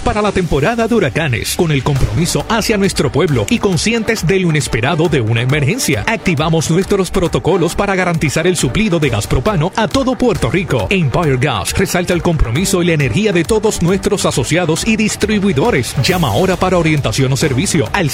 para la temporada de huracanes, con el compromiso hacia nuestro pueblo y conscientes de lo inesperado de una emergencia. Activamos nuestros protocolos para garantizar el suplido de gas propano a todo Puerto Rico. Empire Gas resalta el compromiso y la energía de todos nuestros asociados y distribuidores. Llama ahora para orientación o servicio al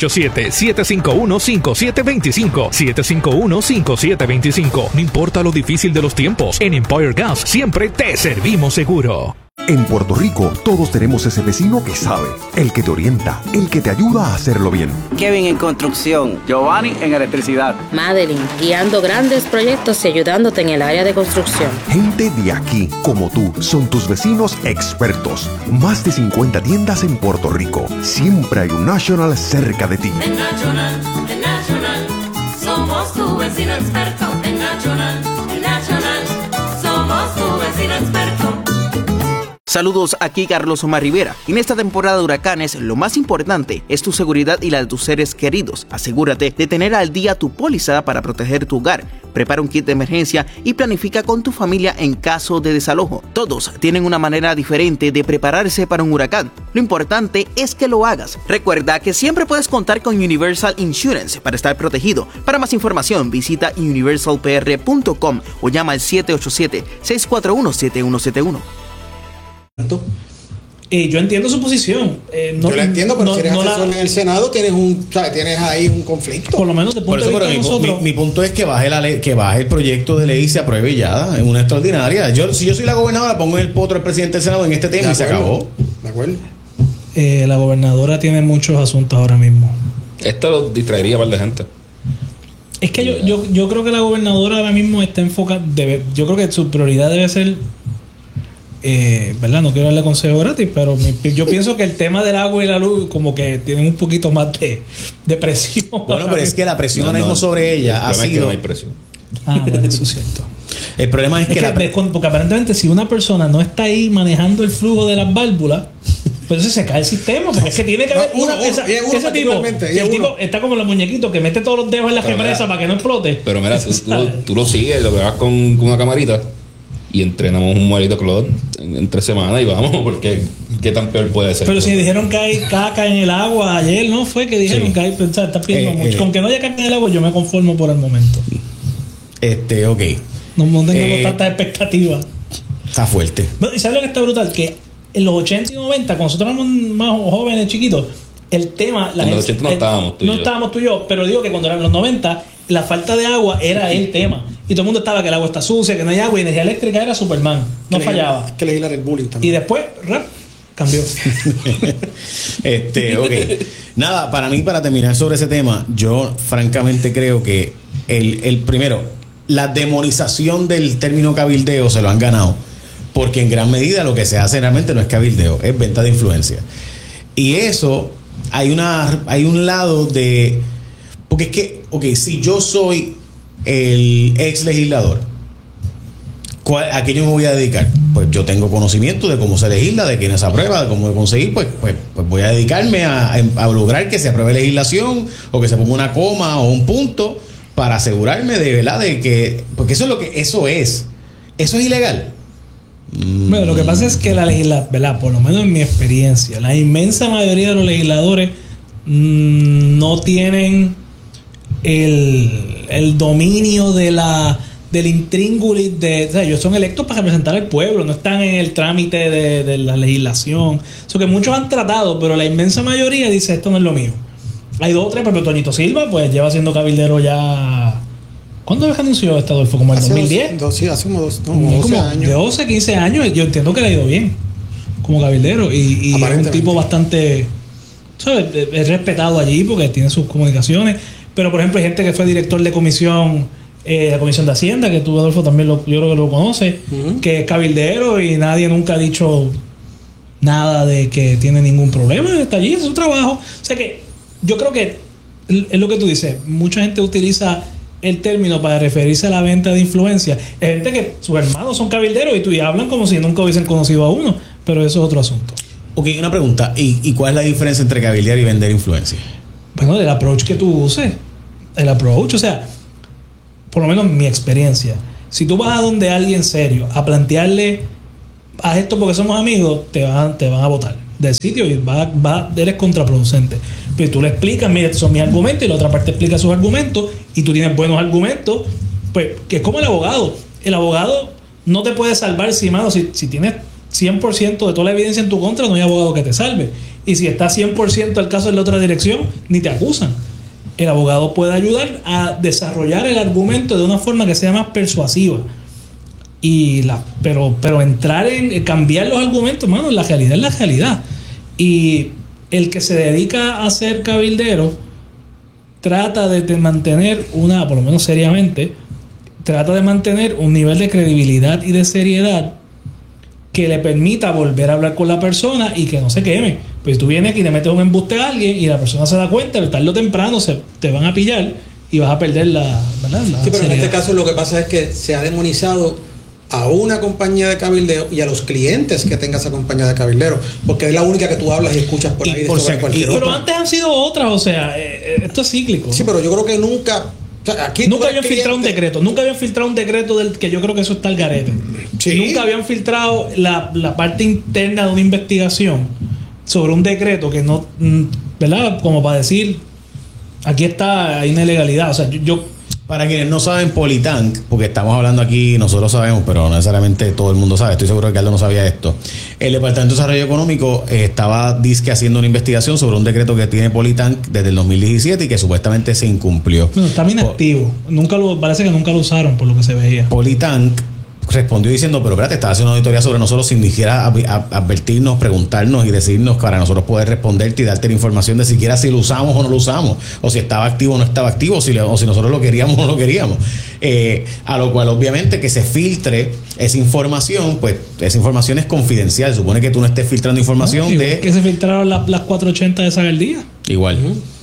787-751-5725. 751-5725. No importa lo difícil de los tiempos, en Empire Gas siempre te servimos seguro. En Puerto Rico, todos tenemos ese vecino que sabe, el que te orienta, el que te ayuda a hacerlo bien. Kevin en construcción, Giovanni en electricidad, Madeline guiando grandes proyectos y ayudándote en el área de construcción. Gente de aquí, como tú, son tus vecinos expertos. Más de 50 tiendas en Puerto Rico. Siempre hay un National cerca de ti. En National, somos tu vecino experto. En National, somos tu vecino experto. Saludos, aquí Carlos Omar Rivera. En esta temporada de huracanes, lo más importante es tu seguridad y la de tus seres queridos. Asegúrate de tener al día tu póliza para proteger tu hogar. Prepara un kit de emergencia y planifica con tu familia en caso de desalojo. Todos tienen una manera diferente de prepararse para un huracán. Lo importante es que lo hagas. Recuerda que siempre puedes contar con Universal Insurance para estar protegido. Para más información, visita universalpr.com o llama al 787-641-7171. Yo entiendo su posición. Yo la entiendo, pero si eres asesor en el Senado, tienes ahí un conflicto. Por lo menos de punto de vista de nosotros. Mi punto es que baje la ley, que baje el proyecto de ley y se apruebe ya en una extraordinaria. Si yo soy la gobernadora, pongo en el potro al presidente del Senado en este tema y se acabó. De acuerdo. La gobernadora tiene muchos asuntos ahora mismo. Esto lo distraería a par de gente. Es que yo creo que la gobernadora ahora mismo está enfocada. Yo creo que su prioridad debe ser. ¿Verdad? No quiero darle consejo gratis, pero yo pienso que el tema del agua y la luz como que tienen un poquito más de presión. Bueno, pero es que la presión ahora mismo sobre ella ha sido... Es que no hay presión. Bueno, eso es cierto. El problema es que porque aparentemente si una persona no está ahí manejando el flujo de las válvulas, pues entonces se cae el sistema, porque es que tiene que haber ese tipo, el tipo está como los muñequitos que mete todos los dedos en la represa para que no explote. Pero mira, tú lo sigues, lo grabas con una camarita y entrenamos un modelito clon en 3 semanas y vamos, porque qué tan peor puede ser. Pero si dijeron que hay caca en el agua ayer, ¿no? Fue que dijeron que hay, está pidiendo mucho. Con que no haya caca en el agua, yo me conformo por el momento. Ok. No tengamos tantas expectativas. Está fuerte. ¿Y sabes lo que está brutal? Que en los 80 y 90, cuando nosotros éramos más jóvenes, chiquitos, el tema... En los 80 no estábamos tú y yo. No estábamos tú y yo, pero digo que cuando eran los 90, la falta de agua era el tema. Y todo el mundo estaba que el agua está sucia, que no hay agua, y energía eléctrica era Superman. No fallaba. Que legislar el bullying también. Y después, cambió. Ok. Nada, para mí, para terminar sobre ese tema, yo francamente creo que el primero, la demonización del término cabildeo se lo han ganado. Porque en gran medida lo que se hace realmente no es cabildeo, es venta de influencia. Y eso, hay un lado de... Porque es que, si yo soy el ex legislador, ¿a qué yo me voy a dedicar? Pues yo tengo conocimiento de cómo se legisla, de quién se aprueba, de cómo conseguir, pues voy a dedicarme a lograr que se apruebe legislación o que se ponga una coma o un punto para asegurarme de verdad de que, porque eso es ilegal. Bueno, lo que pasa es que la legislación, ¿verdad? Por lo menos en mi experiencia, la inmensa mayoría de los legisladores no tienen el dominio del intríngulis o sea, ellos son electos para representar al pueblo, no están en el trámite de la legislación. Eso que muchos han tratado, pero la inmensa mayoría dice esto no es lo mío. Hay 2 o 3, pero Toñito Silva pues lleva siendo cabildero ya. ¿Cuándo anunció esto, Adolfo? ¿Como en 2010? Sí, hace como 12 años. De 12, 15 años. Yo entiendo que le ha ido bien como cabildero y es un tipo bastante, ¿sabes? Es respetado allí porque tiene sus comunicaciones. Pero, por ejemplo, hay gente que fue director de comisión, la Comisión de Hacienda, que tú, Adolfo, también yo creo que lo conoces, que es cabildero y nadie nunca ha dicho nada de que tiene ningún problema. Está allí, es su trabajo. O sea que yo creo que es lo que tú dices. Mucha gente utiliza el término para referirse a la venta de influencia. Hay gente que sus hermanos son cabilderos y hablan como si nunca hubiesen conocido a uno, pero eso es otro asunto. Ok, una pregunta. ¿Y cuál es la diferencia entre cabildear y vender influencia? Bueno, el approach que tú uses. El approach, o sea, por lo menos en mi experiencia, si tú vas a donde alguien serio a plantearle, haz esto porque somos amigos, te van a votar. del sitio y eres contraproducente. Pero tú le explicas, mira, estos son mis argumentos, y la otra parte explica sus argumentos, y tú tienes buenos argumentos, pues que es como el abogado. El abogado no te puede salvar si tienes 100% de toda la evidencia en tu contra, no hay abogado que te salve. Y si está 100% el caso en la otra dirección, ni te acusan. El abogado puede ayudar a desarrollar el argumento de una forma que sea más persuasiva. Pero entrar en cambiar los argumentos, mano, la realidad es la realidad. Y el que se dedica a ser cabildero trata de mantener por lo menos seriamente, trata de mantener un nivel de credibilidad y de seriedad que le permita volver a hablar con la persona y que no se queme. Pues tú vienes aquí y le metes un embuste a alguien y la persona se da cuenta, tarde o temprano te van a pillar y vas a perder ¿verdad? Sí, pero en este caso lo que pasa es que se ha demonizado a una compañía de cabildeo y a los clientes que tenga esa compañía de cabildeo, porque es la única que tú hablas y escuchas por ahí sobre cualquier otra. Pero antes han sido otras, o sea, esto es cíclico. Sí, pero yo creo que nunca habían filtrado un decreto. Nunca habían filtrado un decreto del que yo creo que eso está al garete. Sí. Nunca habían filtrado la parte interna de una investigación sobre un decreto que no, ¿verdad? Como para decir, aquí hay una ilegalidad. O sea, yo para quienes no saben, Politank, porque estamos hablando aquí, nosotros sabemos, pero no necesariamente todo el mundo sabe. Estoy seguro que Aldo no sabía esto. El Departamento de Desarrollo Económico estaba haciendo una investigación sobre un decreto que tiene Politank desde el 2017 y que supuestamente se incumplió. Bueno, está inactivo. Parece que nunca lo usaron, por lo que se veía. Politank respondió diciendo, pero espérate, estaba haciendo una auditoría sobre nosotros sin ni siquiera advertirnos, preguntarnos y decirnos para nosotros poder responderte y darte la información de siquiera si lo usamos o no lo usamos, o si estaba activo o no estaba activo, o si nosotros lo queríamos o no lo queríamos. A lo cual obviamente que se filtre esa información, pues esa información es confidencial. Supone que tú no estés filtrando información que se filtraron las 480 de Sagardía. Igual.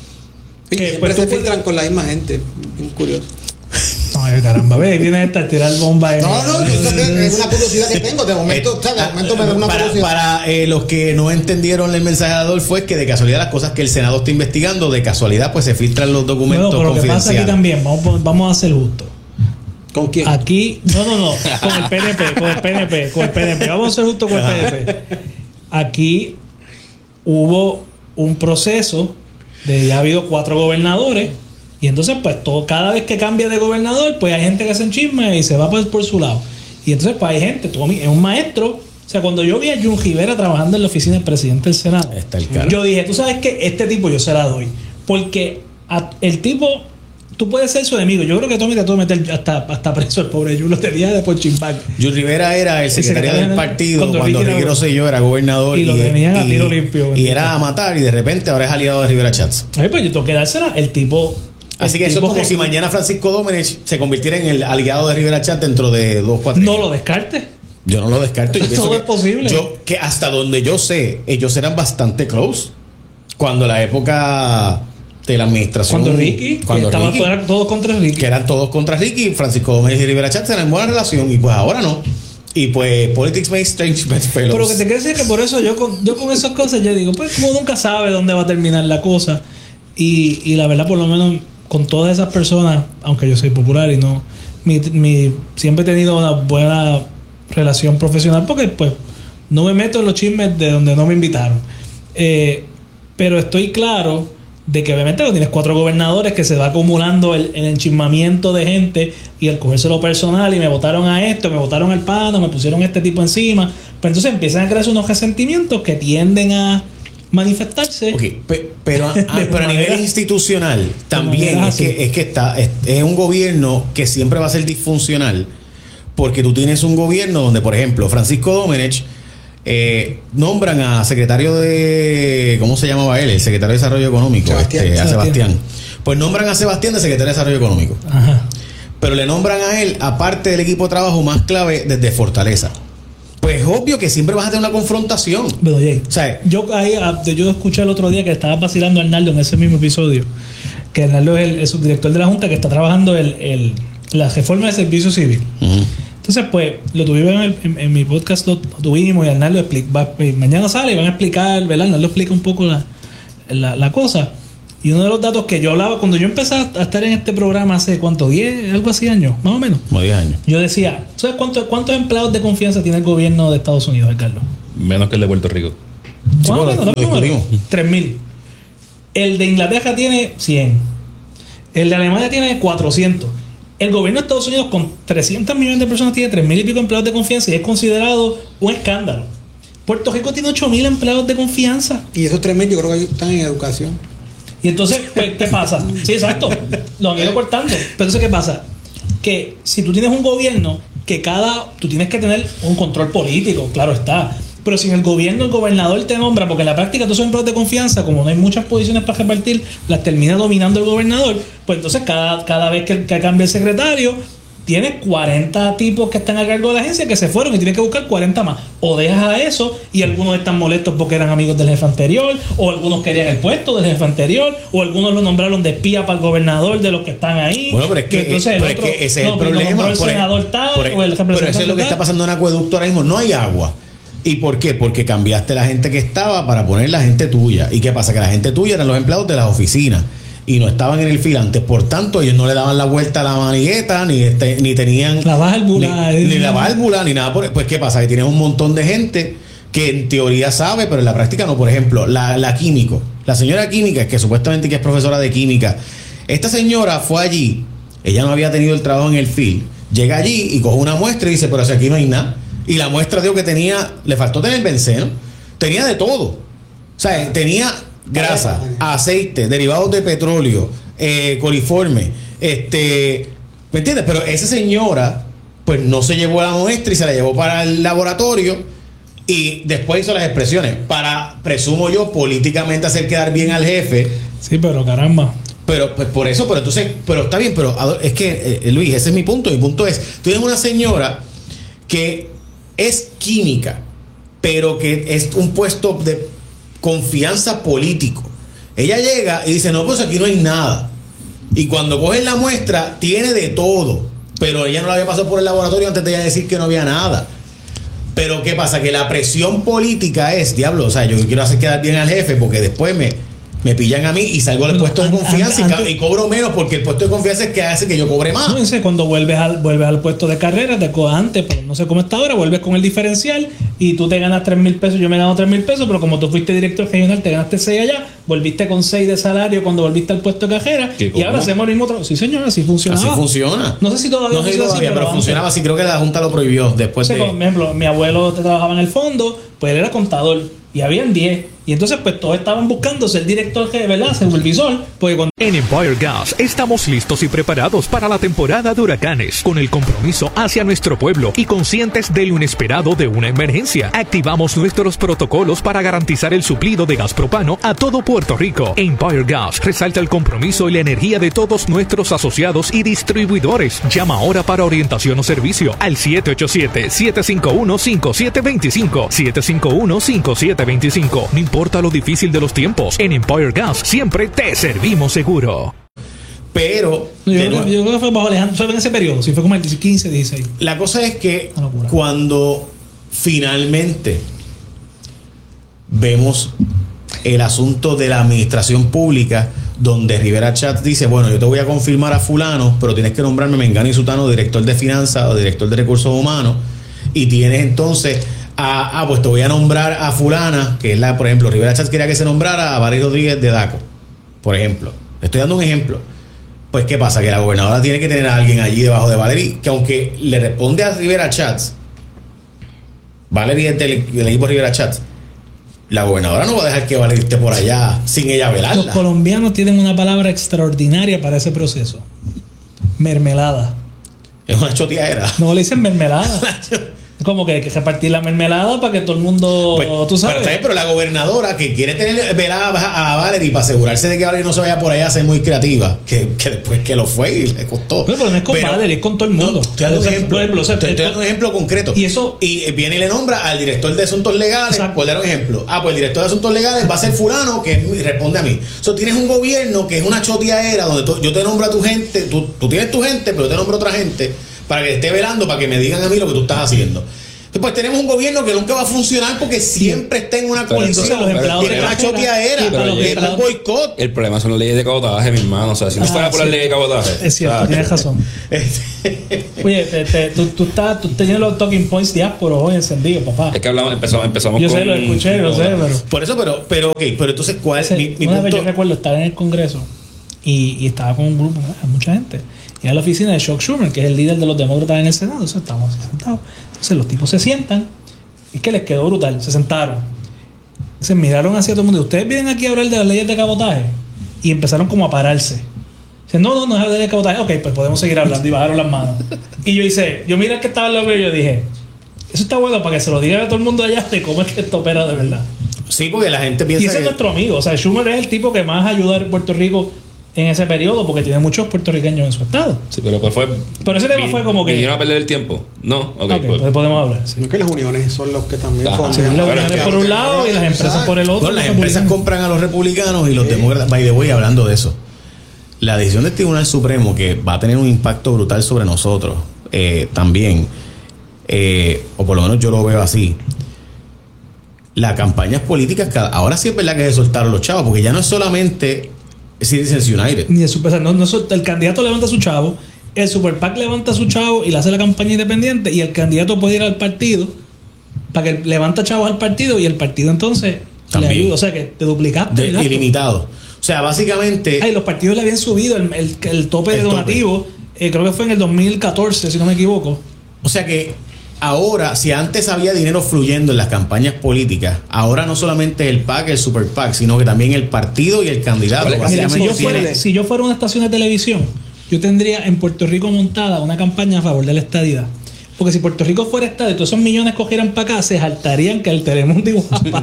Y siempre se filtran con la misma gente. Bien curioso. Ay, caramba, ve, viene a tirar bomba. No, es una curiosidad que tengo. De momento me da una curiosidad. Para los que no entendieron el mensaje de Adolfo, fue que de casualidad las cosas que el Senado está investigando, de casualidad pues se filtran los documentos confidenciales. Pero lo que pasa aquí también, vamos a ser justos. ¿Con quién? Aquí, no, con el PNP. Vamos a ser justos con el PNP. Aquí hubo un proceso ya ha habido 4 gobernadores. Y entonces, pues, cada vez que cambia de gobernador, pues hay gente que hace chisme y se va por su lado. Y entonces, pues hay gente, es un maestro. O sea, cuando yo vi a Jun Rivera trabajando en la oficina del presidente del Senado, yo dije, tú sabes que este tipo yo se la doy. Porque el tipo, tú puedes ser su enemigo. Yo creo que Tommy te tuvo que meter hasta preso el pobre Jun, lo tenía después chimpac. Jun Rivera era el secretario del partido cuando Ricky Rosselló era gobernador. Y lo tenían a tiro limpio. Y era a matar, y de repente ahora es aliado de Rivera Chats. Pues yo tengo que dársela. El tipo... Así que eso es como si mañana Francisco Domenech se convirtiera en el aliado de Rivera Chat dentro de 2-4 años. No lo descarte. Yo no lo descarto. Todo es posible. Que hasta donde yo sé, ellos eran bastante close. Cuando la época de la administración. Cuando estaban todos contra Ricky. Que eran todos contra Ricky. Francisco Domenech y Rivera Chat eran en buena relación. Y pues ahora no. Y pues politics makes strange fellows. Pero que te quiero decir que por eso yo con esas cosas yo digo, pues como nunca sabe dónde va a terminar la cosa. Y la verdad, por lo menos con todas esas personas, aunque yo soy popular y no, siempre he tenido una buena relación profesional porque pues no me meto en los chismes de donde no me invitaron. Pero estoy claro de que obviamente tienes 4 gobernadores que se va acumulando el enchismamiento de gente y el cogérselo personal y me votaron a esto, me votaron al pano, me pusieron este tipo encima. Pues entonces empiezan a crearse unos resentimientos que tienden a manifestarse. Okay, pero a nivel institucional también es un gobierno que siempre va a ser disfuncional, porque tú tienes un gobierno donde, por ejemplo, Francisco Domenech nombran a secretario de, ¿cómo se llamaba él? El secretario de Desarrollo Económico, Sebastián. Pues nombran a Sebastián de secretario de Desarrollo Económico. Ajá. Pero le nombran a él, aparte del equipo de trabajo más clave, desde Fortaleza. Pues obvio que siempre vas a tener una confrontación. Pero Jay, o sea, yo escuché el otro día que estaba vacilando a Arnaldo en ese mismo episodio, que Arnaldo es el subdirector de la Junta que está trabajando la reforma del servicio civil. Uh-huh. Entonces, pues, lo tuvimos en mi podcast, lo tuvimos y Arnaldo mañana sale y van a explicar, ¿verdad? Arnaldo explica un poco la cosa. Y uno de los datos que yo hablaba cuando yo empecé a estar en este programa hace, ¿cuánto? 10, algo así años, más o menos. Como 10 años. Yo decía, ¿sabes cuántos empleados de confianza tiene el gobierno de Estados Unidos, Carlos? Menos que el de Puerto Rico. ¿Cuánto? 3.000. El de Inglaterra tiene 100. El de Alemania tiene 400. El gobierno de Estados Unidos con 300 millones de personas tiene 3.000 y pico empleados de confianza y es considerado un escándalo. Puerto Rico tiene 8.000 empleados de confianza. Y esos 3.000 yo creo que están en educación. Y entonces, pues, ¿qué pasa? Sí, exacto. Lo han ido cortando. Pero entonces, ¿qué pasa? Que si tú tienes un gobierno que tú tienes que tener un control político, claro está. Pero si en el gobierno el gobernador te nombra, porque en la práctica todos son empleados de confianza, como no hay muchas posiciones para repartir, las termina dominando el gobernador, pues entonces cada vez que cambia el secretario, tienes 40 tipos que están a cargo de la agencia que se fueron y tienes que buscar 40 más. O dejas a eso y algunos están molestos porque eran amigos del jefe anterior, o algunos querían el puesto del jefe anterior, o algunos lo nombraron de espía para el gobernador de los que están ahí. Bueno, pero es que, entonces es que ese es el problema. El senador tal, o el pero eso es lo que está pasando en Acueducto ahora mismo. No hay agua. ¿Y por qué? Porque cambiaste la gente que estaba para poner la gente tuya. ¿Y qué pasa? Que la gente tuya eran los empleados de las oficinas y no estaban en el filante. Por tanto, ellos no le daban la vuelta a la manigueta, ni tenían la válvula, ni la válvula, ni nada. Pues, ¿qué pasa? Que tienes un montón de gente que en teoría sabe, pero en la práctica no. Por ejemplo, la químico. La señora química, que supuestamente que es profesora de química. Esta señora fue allí. Ella no había tenido el trabajo en el field. Llega allí y coge una muestra y dice, pero si aquí no hay nada. Y la muestra, digo, que tenía, le faltó tener benceno, tenía de todo. O sea, tenía grasa, aceite, derivados de petróleo, coliforme, ¿me entiendes? Pero esa señora, pues no se llevó la muestra y se la llevó para el laboratorio y después hizo las expresiones para, presumo yo, políticamente hacer quedar bien al jefe. Sí, pero caramba. Pero pues por eso, pero entonces, pero está bien, pero es que, Luis, ese es mi punto. Mi punto es, tú tienes una señora que es química, pero que es un puesto de confianza político. Ella llega y dice, no, pues aquí no hay nada. Y cuando cogen la muestra, tiene de todo. Pero ella no la había pasado por el laboratorio antes de ella decir que no había nada. Pero ¿qué pasa? Que la presión política es, diablo, o sea, yo quiero hacer quedar bien al jefe porque después me pillan a mí y salgo del puesto de confianza y cobro menos porque el puesto de confianza es que hace que yo cobre más. No sé, cuando vuelves al puesto de carrera, te cojas antes, pero no sé cómo está ahora, vuelves con el diferencial y tú te ganas 3.000 pesos, yo me gano 3.000 pesos, pero como tú fuiste director regional, te ganaste 6 allá, volviste con 6 de salario cuando volviste al puesto de cajera y ahora hacemos el mismo trabajo. Sí, señor, así funcionaba. Así funciona. No sé si todavía funciona así, pero funcionaba así. Creo que la Junta lo prohibió después de... Por ejemplo, mi abuelo trabajaba en el fondo, pues él era contador y habían 10. Y entonces pues todos estaban buscando ser director, ¿verdad? Supervisor. Porque cuando... En Empire Gas estamos listos y preparados para la temporada de huracanes, con el compromiso hacia nuestro pueblo y conscientes de lo inesperado de una emergencia. Activamos nuestros protocolos para garantizar el suplido de gas propano a todo Puerto Rico. Empire Gas resalta el compromiso y la energía de todos nuestros asociados y distribuidores. Llama ahora para orientación o servicio al 787-751-5725. 751-5725. No importa lo difícil de los tiempos, en Empire Gas siempre te servimos seguro. Pero yo creo que fue bajo Alejandro, fue en ese periodo, si fue como el 15, 16. La cosa es que cuando finalmente vemos el asunto de la administración pública, donde Rivera Chatz dice, bueno, yo te voy a confirmar a fulano, pero tienes que nombrarme Mengano y Sutano director de finanzas o director de recursos humanos, y tienes entonces pues te voy a nombrar a fulana, que es por ejemplo, Rivera Chatz quería que se nombrara a Valery Rodríguez de DACO, por ejemplo. Estoy dando un ejemplo. Pues ¿qué pasa? Que la gobernadora tiene que tener a alguien allí debajo de Valery, que aunque le responde a Rivera Chatz, Valery es del equipo Rivera Chatz, la gobernadora no va a dejar que Valery esté por allá sin ella velarla. Los colombianos tienen una palabra extraordinaria para ese proceso: mermelada. Es una choteadera. No le dicen mermelada. Como que hay que repartir la mermelada para que todo el mundo, pues, tú sabes. Pero la gobernadora que quiere tener velada a Valery para asegurarse de que Valery no se vaya por allá a ser muy creativa, que después que lo fue y le costó. Pero no es con Valery, es con todo el mundo. Te doy un ejemplo concreto. Y viene y le nombra al director de asuntos legales. Por dar un ejemplo. Pues el director de asuntos legales va a ser fulano que responde a mí. Tienes un gobierno que es una choteadera donde yo te nombro a tu gente, tú tienes tu gente, pero yo te nombro a otra gente para que esté velando, para que me digan a mí lo que tú estás haciendo. Pues tenemos un gobierno que nunca va a funcionar porque siempre está en una condición los empleados de machoteadera, un boicot. El problema son las leyes de cabotaje, mi hermano. O sea, si no fuera por las leyes de cabotaje. Es cierto, tienes razón. Oye, tú tienes los talking points diásporos hoy encendidos, papá. Es que empezamos yo con... sé, lo escuché, lo sé, pero... Por eso, pero entonces, ¿cuál es mi una punto? vez yo recuerdo estar en el Congreso y estaba con un grupo, mucha gente. Y a la oficina de Chuck Schumer, que es el líder de los demócratas en el Senado. Entonces estábamos sentados. Entonces los tipos se sientan. Y es que les quedó brutal. Se sentaron. Se miraron hacia todo el mundo. ¿Ustedes vienen aquí a hablar de las leyes de cabotaje? Y empezaron como a pararse. Dicen, no es la ley de cabotaje. Ok, pues podemos seguir hablando. Y bajaron las manos. Y yo miré al que estaba al lado y yo dije, eso está bueno para que se lo diga a todo el mundo allá de cómo es que esto opera de verdad. Sí, porque la gente piensa y ese es nuestro amigo. O sea, Schumer es el tipo que más ayuda a Puerto Rico en ese periodo, porque tiene muchos puertorriqueños en su estado. Sí, pero pues fue... Pero ese tema fue como que... ¿Vinieron a perder el tiempo? No, pues podemos hablar. Sí. No es que las uniones son los que también fondean. Las uniones por un lado y las empresas por el otro. No, las empresas compran a los republicanos y los demócratas. By the way, hablando de eso, la decisión del Tribunal Supremo, que va a tener un impacto brutal sobre nosotros, también, o por lo menos yo lo veo así. Las campañas políticas, ahora sí es verdad que se soltaron los chavos, porque ya no es solamente Citizens United. Ni el candidato levanta su chavo, el Super PAC levanta su chavo y le hace la campaña independiente, y el candidato puede ir al partido para que levanta chavos al partido y el partido entonces también le ayuda. O sea que te duplicaste. Ilimitado. O sea, básicamente... Los partidos le habían subido el tope de donativo, creo que fue en el 2014, si no me equivoco. O sea que ahora, si antes había dinero fluyendo en las campañas políticas, ahora no solamente el PAC, el Super PAC, sino que también el partido y el candidato. Mira, si yo fuera una estación de televisión, yo tendría en Puerto Rico montada una campaña a favor de la estadidad. Porque si Puerto Rico fuera estado y todos esos millones cogieran para acá, se saltarían que el Telemundo y Guapa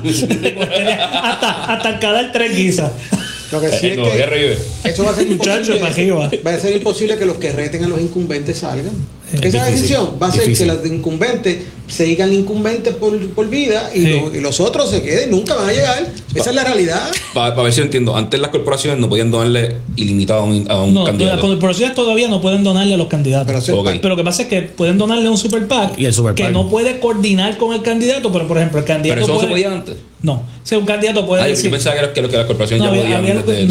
hasta el canal 3 guisa. Lo que sí es que eso va a ser imposible que los que reten a los incumbentes salgan. Esa decisión va a ser que los incumbentes sigan incumbentes por vida y los otros se queden, nunca van a llegar. Esa es la realidad. Para ver si yo entiendo, antes las corporaciones no podían donarle ilimitado a un candidato. Las corporaciones todavía no pueden donarle a los candidatos. Pero lo que pasa es que pueden donarle a un Super PAC que no puede coordinar con el candidato, pero por ejemplo el candidato. ¿Pero eso no se podía antes? No. O sea, un candidato puede decir... Yo pensaba que las corporaciones ya podían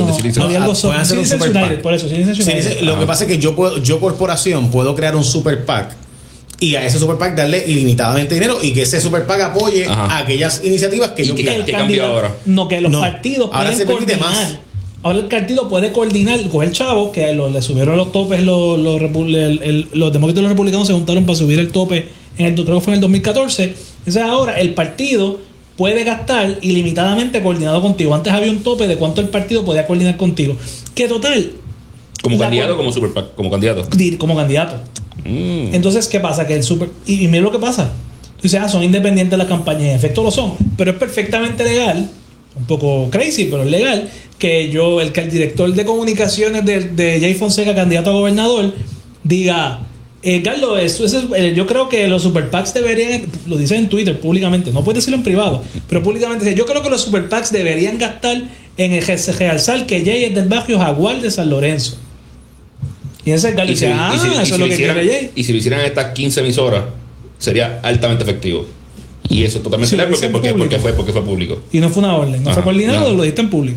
por eso, lo que pasa es que yo corporación puedo crear un Super PAC y a ese Super PAC darle ilimitadamente dinero y que ese Super PAC apoye a aquellas iniciativas que yo quiero. ¿Qué cambió ahora? No, que los partidos pueden coordinar. Ahora el partido puede coordinar con el chavo, que le subieron los topes, los demócratas y los republicanos se juntaron para subir el tope, creo que fue en el 2014. Entonces ahora el partido puede gastar ilimitadamente coordinado contigo. Antes había un tope de cuánto el partido podía coordinar contigo. Que total... ¿Como candidato o como Super PAC? Como candidato. Como candidato. Entonces, ¿qué pasa? Que el Super... Y mira lo que pasa. Tú dices, son independientes las campañas. En efecto lo son. Pero es perfectamente legal, un poco crazy, pero es legal, que el director de comunicaciones de Jay Fonseca, candidato a gobernador, diga... Carlos, yo creo que los Super PACs deberían, lo dicen en Twitter públicamente, no puedes decirlo en privado, pero públicamente, yo creo que los Super PACs deberían gastar en el realzar que Jay es del barrio Jaguar de San Lorenzo. Y ese Carlos dice, eso es lo que quiere Jay. Y si lo hicieran estas 15 emisoras, sería altamente efectivo. Y eso es totalmente legal porque fue público. Y no fue una orden, no fue coordinado, lo diste en público.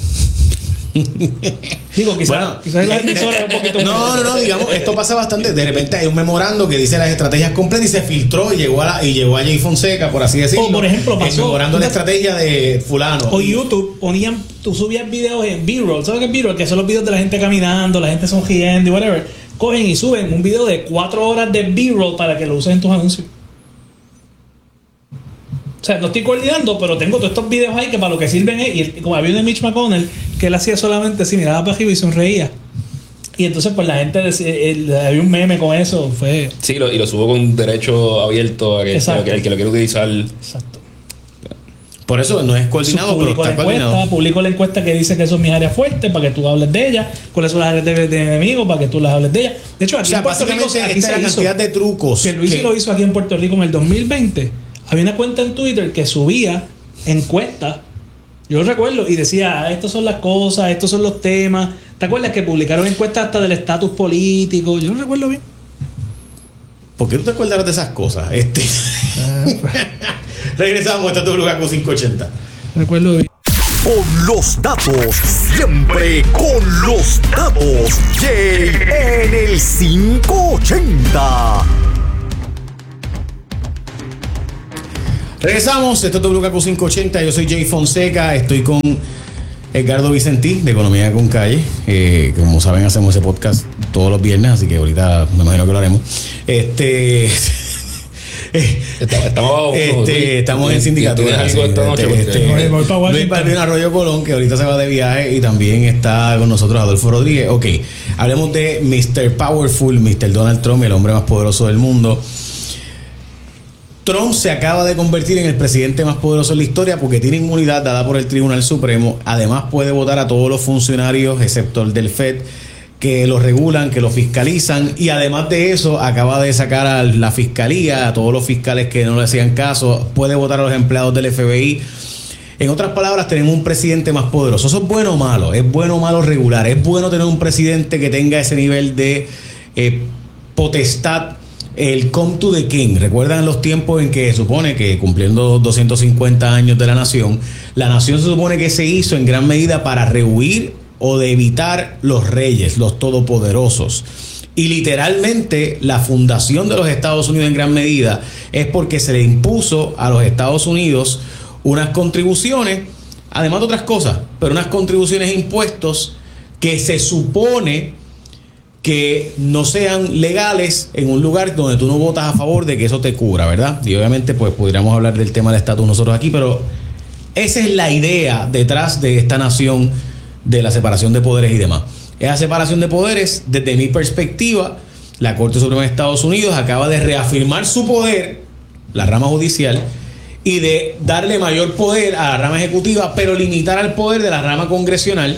Digo, quizás la emisora un poquito. No, digamos, esto pasa bastante. De repente hay un memorando que dice las estrategias completas y se filtró y llegó a Jay Fonseca, por así decirlo. O por ejemplo, pasó memorando la estrategia de fulano. O YouTube tú subías videos en B-roll. ¿Sabes qué es B-roll? Que son los videos de la gente caminando, la gente sonriendo y whatever. Cogen y suben un video de 4 horas de B-roll para que lo usen en tus anuncios. O sea, no estoy coordinando, pero tengo todos estos videos ahí que para lo que sirven es... Y como había uno de Mitch McConnell, que él hacía solamente así, miraba para arriba y sonreía. Y entonces pues la gente había un meme con eso. Sí, y lo subo con derecho abierto a que el que lo quiera utilizar. Exacto. Por eso no es coordinado, pero está coordinado. Publico la encuesta que dice que son mis áreas fuertes para que tú hables de ellas. ¿Cuáles son las áreas de enemigo para que tú las hables de ellas? De hecho, aquí en Puerto Rico... Aquí esta es la cantidad de trucos. Que Luis lo hizo aquí en Puerto Rico en el 2020. Había una cuenta en Twitter que subía encuestas, yo lo recuerdo, y decía, estas son las cosas, estos son los temas. ¿Te acuerdas que publicaron encuestas hasta del estatus político? Yo lo recuerdo bien. ¿Por qué tú te acuerdas de esas cosas? Regresamos a WKQ 580. Recuerdo bien. Con los datos, siempre con los datos. Jay en el 580. Regresamos, esto es WKQ 580. Yo soy Jay Fonseca, estoy con Edgardo Vicentí de Economía con Calle. Como saben, hacemos ese podcast todos los viernes, así que ahorita me imagino que lo haremos. Estamos en sindicatura. Luis Balbino Arroyo Colón, que ahorita se va de viaje, y también está con nosotros Adolfo Rodríguez. Ok, hablemos de Mr. Powerful, Mr. Donald Trump, el hombre más poderoso del mundo. Trump se acaba de convertir en el presidente más poderoso en la historia porque tiene inmunidad dada por el Tribunal Supremo. Además puede votar a todos los funcionarios, excepto el del FED, que lo regulan, que lo fiscalizan, y además de eso acaba de sacar a la fiscalía, a todos los fiscales que no le hacían caso, puede votar a los empleados del FBI. En otras palabras, tenemos un presidente más poderoso. ¿Eso es bueno o malo? ¿Es bueno o malo regular? ¿Es bueno tener un presidente que tenga ese nivel de potestad? El come to the king. ¿Recuerdan los tiempos en que se supone que, cumpliendo 250 años de la nación se supone que se hizo en gran medida para rehuir o de evitar los reyes, los todopoderosos? Y literalmente la fundación de los Estados Unidos en gran medida es porque se le impuso a los Estados Unidos unas contribuciones, además de otras cosas, pero unas contribuciones e impuestos que se supone que no sean legales en un lugar donde tú no votas a favor de que eso te cubra, ¿verdad? Y obviamente pues podríamos hablar del tema del estatus nosotros aquí, pero esa es la idea detrás de esta nación, de la separación de poderes y demás. Esa separación de poderes, desde mi perspectiva, la Corte Suprema de Estados Unidos acaba de reafirmar su poder, la rama judicial, y de darle mayor poder a la rama ejecutiva, pero limitar al poder de la rama congresional,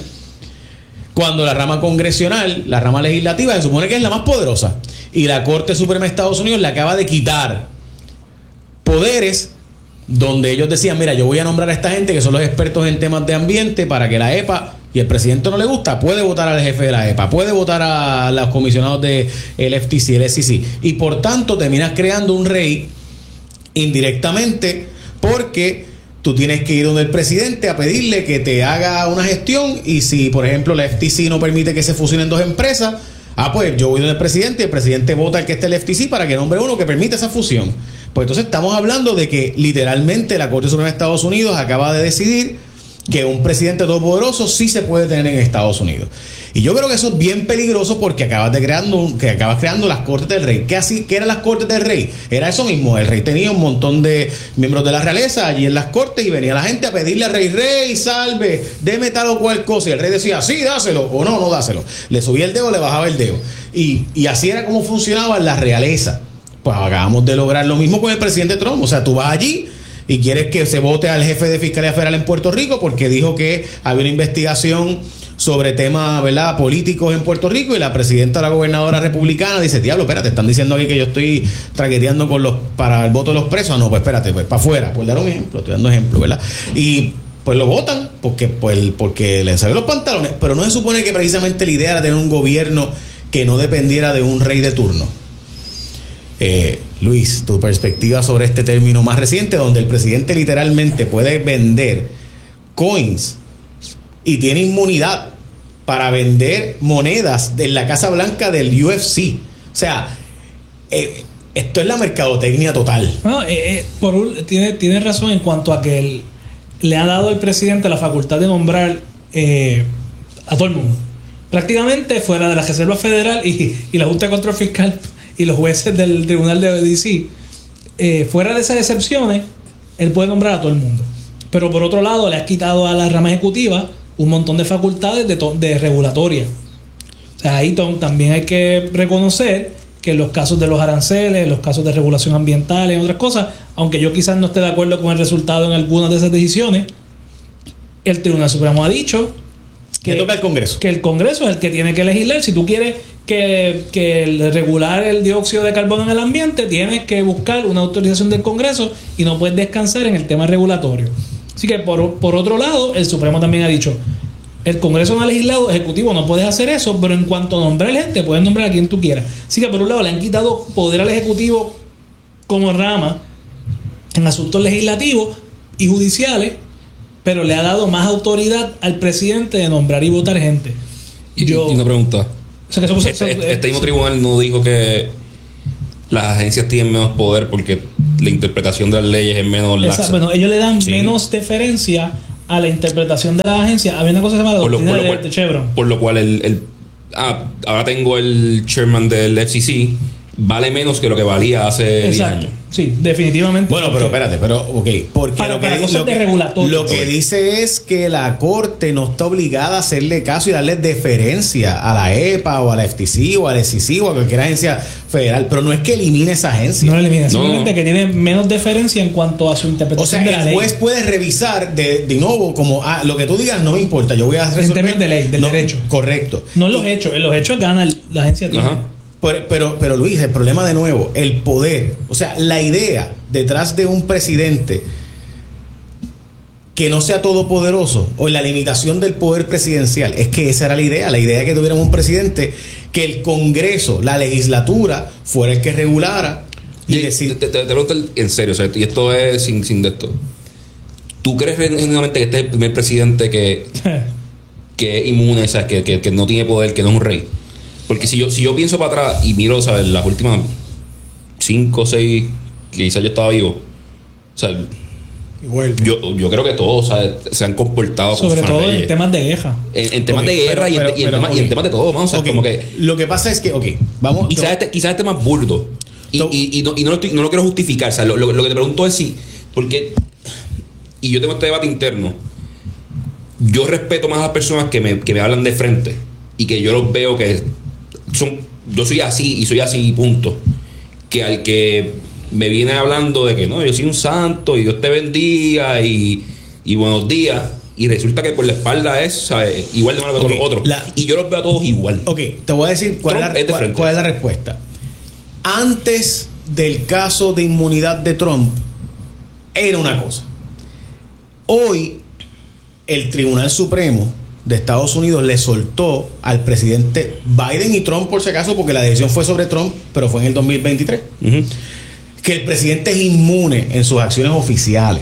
cuando la rama congresional, la rama legislativa, se supone que es la más poderosa. Y la Corte Suprema de Estados Unidos le acaba de quitar poderes donde ellos decían, mira, yo voy a nombrar a esta gente que son los expertos en temas de ambiente para que la EPA, y el presidente no le gusta, puede votar al jefe de la EPA, puede votar a los comisionados del FTC, el SEC. Y por tanto terminas creando un rey indirectamente, porque tú tienes que ir donde el presidente a pedirle que te haga una gestión, y si, por ejemplo, la FTC no permite que se fusionen dos empresas, pues yo voy donde el presidente y el presidente vota al que esté el FTC para que nombre uno que permita esa fusión. Pues entonces estamos hablando de que literalmente la Corte Suprema de Estados Unidos acaba de decidir que un presidente todopoderoso sí se puede tener en Estados Unidos. Y yo creo que eso es bien peligroso porque acabas creando las Cortes del Rey. ¿Qué eran las Cortes del Rey? Era eso mismo. El rey tenía un montón de miembros de la realeza allí en las Cortes y venía la gente a pedirle al rey, salve, deme tal o cual cosa. Y el rey decía, sí, dáselo, o no dáselo. Le subía el dedo, le bajaba el dedo. Y así era como funcionaba la realeza. Pues acabamos de lograr lo mismo con el presidente Trump. O sea, tú vas allí y quieres que se vote al jefe de Fiscalía Federal en Puerto Rico porque dijo que había una investigación sobre temas, ¿verdad?, políticos en Puerto Rico, y la presidenta, la gobernadora republicana, dice, diablo, espérate, están diciendo aquí que yo estoy traqueteando para el voto de los presos. No, pues espérate, pues para afuera, por dar un ejemplo, estoy dando ejemplo, ¿verdad? Y pues lo votan porque les salen los pantalones, pero no se supone que precisamente la idea era tener un gobierno que no dependiera de un rey de turno. Luis, tu perspectiva sobre este término más reciente, donde el presidente literalmente puede vender coins y tiene inmunidad para vender monedas de la Casa Blanca del UFC. O sea, esto es la mercadotecnia total. No, tiene razón en cuanto a que le ha dado al presidente la facultad de nombrar a todo el mundo. Prácticamente fuera de la Reserva Federal y la Junta de Control Fiscal y los jueces del Tribunal de DC, fuera de esas excepciones, él puede nombrar a todo el mundo. Pero por otro lado, le ha quitado a la rama ejecutiva un montón de facultades de regulatoria. O sea, ahí también hay que reconocer que en los casos de los aranceles, en los casos de regulación ambiental y otras cosas, aunque yo quizás no esté de acuerdo con el resultado en algunas de esas decisiones, el Tribunal Supremo ha dicho que toca el Congreso. Que el Congreso es el que tiene que legislar. Si tú quieres que regular el dióxido de carbono en el ambiente, tienes que buscar una autorización del Congreso y no puedes descansar en el tema regulatorio. Así que por otro lado, el Supremo también ha dicho, El Congreso no ha legislado, Ejecutivo no puedes hacer eso, pero en cuanto a nombrar gente, puedes nombrar a quien tú quieras. Así que por un lado le han quitado poder al Ejecutivo como rama en asuntos legislativos y judiciales, pero le ha dado más autoridad al presidente de nombrar y votar gente. Y una pregunta. O sea, que este mismo tribunal no dijo que las agencias tienen menos poder porque la interpretación de las leyes es menos laxa. Bueno, ellos le dan menos deferencia a la interpretación de las agencias. Había una cosa que se llama doctrina de Chevron. Por lo cual ahora tengo el chairman del FCC, vale menos que lo que valía hace 10 años. Sí, definitivamente. Bueno, pero espérate, porque lo que dice es que la Corte no está obligada a hacerle caso y darle deferencia a la EPA o a la FTC o a la SEC o a cualquier agencia federal, pero no es que elimine esa agencia. No la elimina, simplemente que tiene menos deferencia en cuanto a su interpretación de la ley. El juez puede revisar de nuevo como lo que tú digas no me importa, yo voy a resolver. En términos de ley, del derecho. Correcto. No en los hechos gana la agencia. Pero Luis, el problema de nuevo, el poder, o sea, la idea detrás de un presidente que no sea todopoderoso o la limitación del poder presidencial, es que esa era la idea de que tuviéramos un presidente que el Congreso, la legislatura, fuera el que regulara y decir. Te pregunto en serio, o sea, y esto es sin de esto. ¿Tú crees genuinamente que este es el primer presidente que es inmune, o sea, que no tiene poder, que no es un rey? Porque si yo pienso para atrás y miro, ¿sabes? Las últimas 5 o 6 que quizás yo estaba vivo, o sea, yo creo que todos, ¿sabes? Se han comportado sobre todo en temas de guerra. En temas de guerra y en temas de todo, vamos a como que. Lo que pasa es que, vamos. Quizás este más burdo. Y no lo quiero justificar. O sea, lo que te pregunto es si. Porque. Y yo tengo este debate interno. Yo respeto más a las personas que me hablan de frente y que yo los veo que yo soy así y soy así, punto. Que al que me viene hablando de que no, yo soy un santo y Dios te bendiga y buenos días, y resulta que por la espalda es, ¿sabes? Igual de malo que todos los otros. Y yo los veo a todos igual. Te voy a decir cuál es la respuesta. Antes del caso de inmunidad de Trump, era una cosa. Hoy, el Tribunal Supremo de Estados Unidos le soltó al presidente Biden y Trump, por si acaso, porque la decisión fue sobre Trump, pero fue en el 2023, que el presidente es inmune en sus acciones oficiales.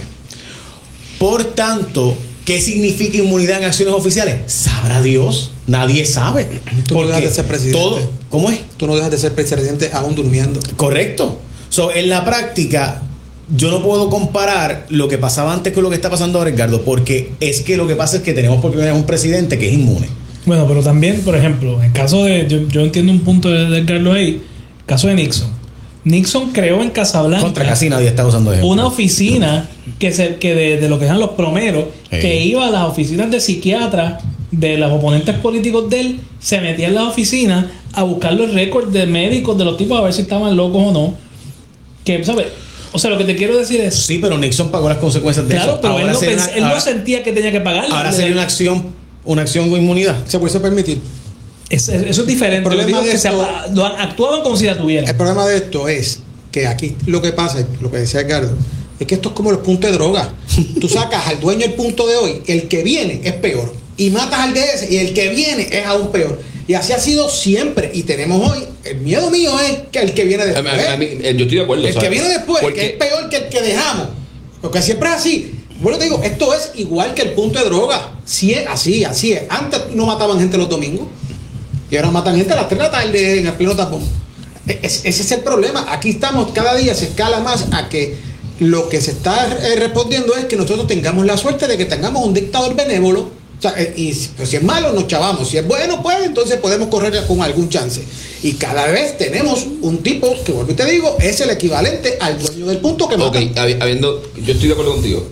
Por tanto, ¿qué significa inmunidad en acciones oficiales? Sabrá Dios, nadie sabe. Tú no dejas de ser presidente. ¿Cómo es? Tú no dejas de ser presidente aún durmiendo. Correcto. En la práctica, yo no puedo comparar lo que pasaba antes con lo que está pasando ahora, Edgardo, porque es que lo que pasa es que tenemos por primera vez un presidente que es inmune. Bueno, pero también, por ejemplo, en el caso de, yo entiendo un punto de Edgardo ahí, el caso de Nixon. Nixon creó en Casablanca contra casi nadie está usando ejemplo. Una oficina que de lo que eran los plomeros, que iba a las oficinas de psiquiatras de los oponentes políticos de él, se metía en las oficinas a buscar los récords de médicos de los tipos a ver si estaban locos o no. Que, ¿sabes? O sea, lo que te quiero decir es... Sí, pero Nixon pagó las consecuencias de eso. Claro, pero él no sentía que tenía que pagarlo. Ahora sería una acción con inmunidad. ¿Se puede permitir? Eso es diferente. El problema de esto, actuaban como si la tuvieran. El problema de esto es que aquí lo que pasa, lo que decía Edgardo, es que esto es como los puntos de droga. Tú sacas al dueño el punto de hoy, el que viene es peor. Y matas al de ese y el que viene es aún peor. Y así ha sido siempre. Y tenemos hoy, el miedo mío es que el que viene después. Yo estoy de acuerdo. El que viene después, que es peor que el que dejamos. Porque siempre es así. Bueno, te digo, esto es igual que el punto de droga. Sí es así es. Antes no mataban gente los domingos. Y ahora matan gente a las 3 de la tarde en el pleno tapón. Ese es el problema. Aquí estamos, cada día se escala más a que lo que se está respondiendo es que nosotros tengamos la suerte de que tengamos un dictador benévolo. O sea, pues si es malo, nos chavamos. Si es bueno, pues entonces podemos correr con algún chance. Y cada vez tenemos un tipo que, vuelvo y te digo, es el equivalente al dueño del punto que mata. Yo estoy de acuerdo contigo.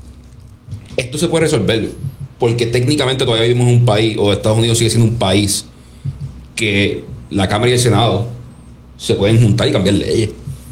Esto se puede resolver. Porque técnicamente todavía vivimos en un país, o Estados Unidos sigue siendo un país, que la Cámara y el Senado se pueden juntar y cambiar leyes.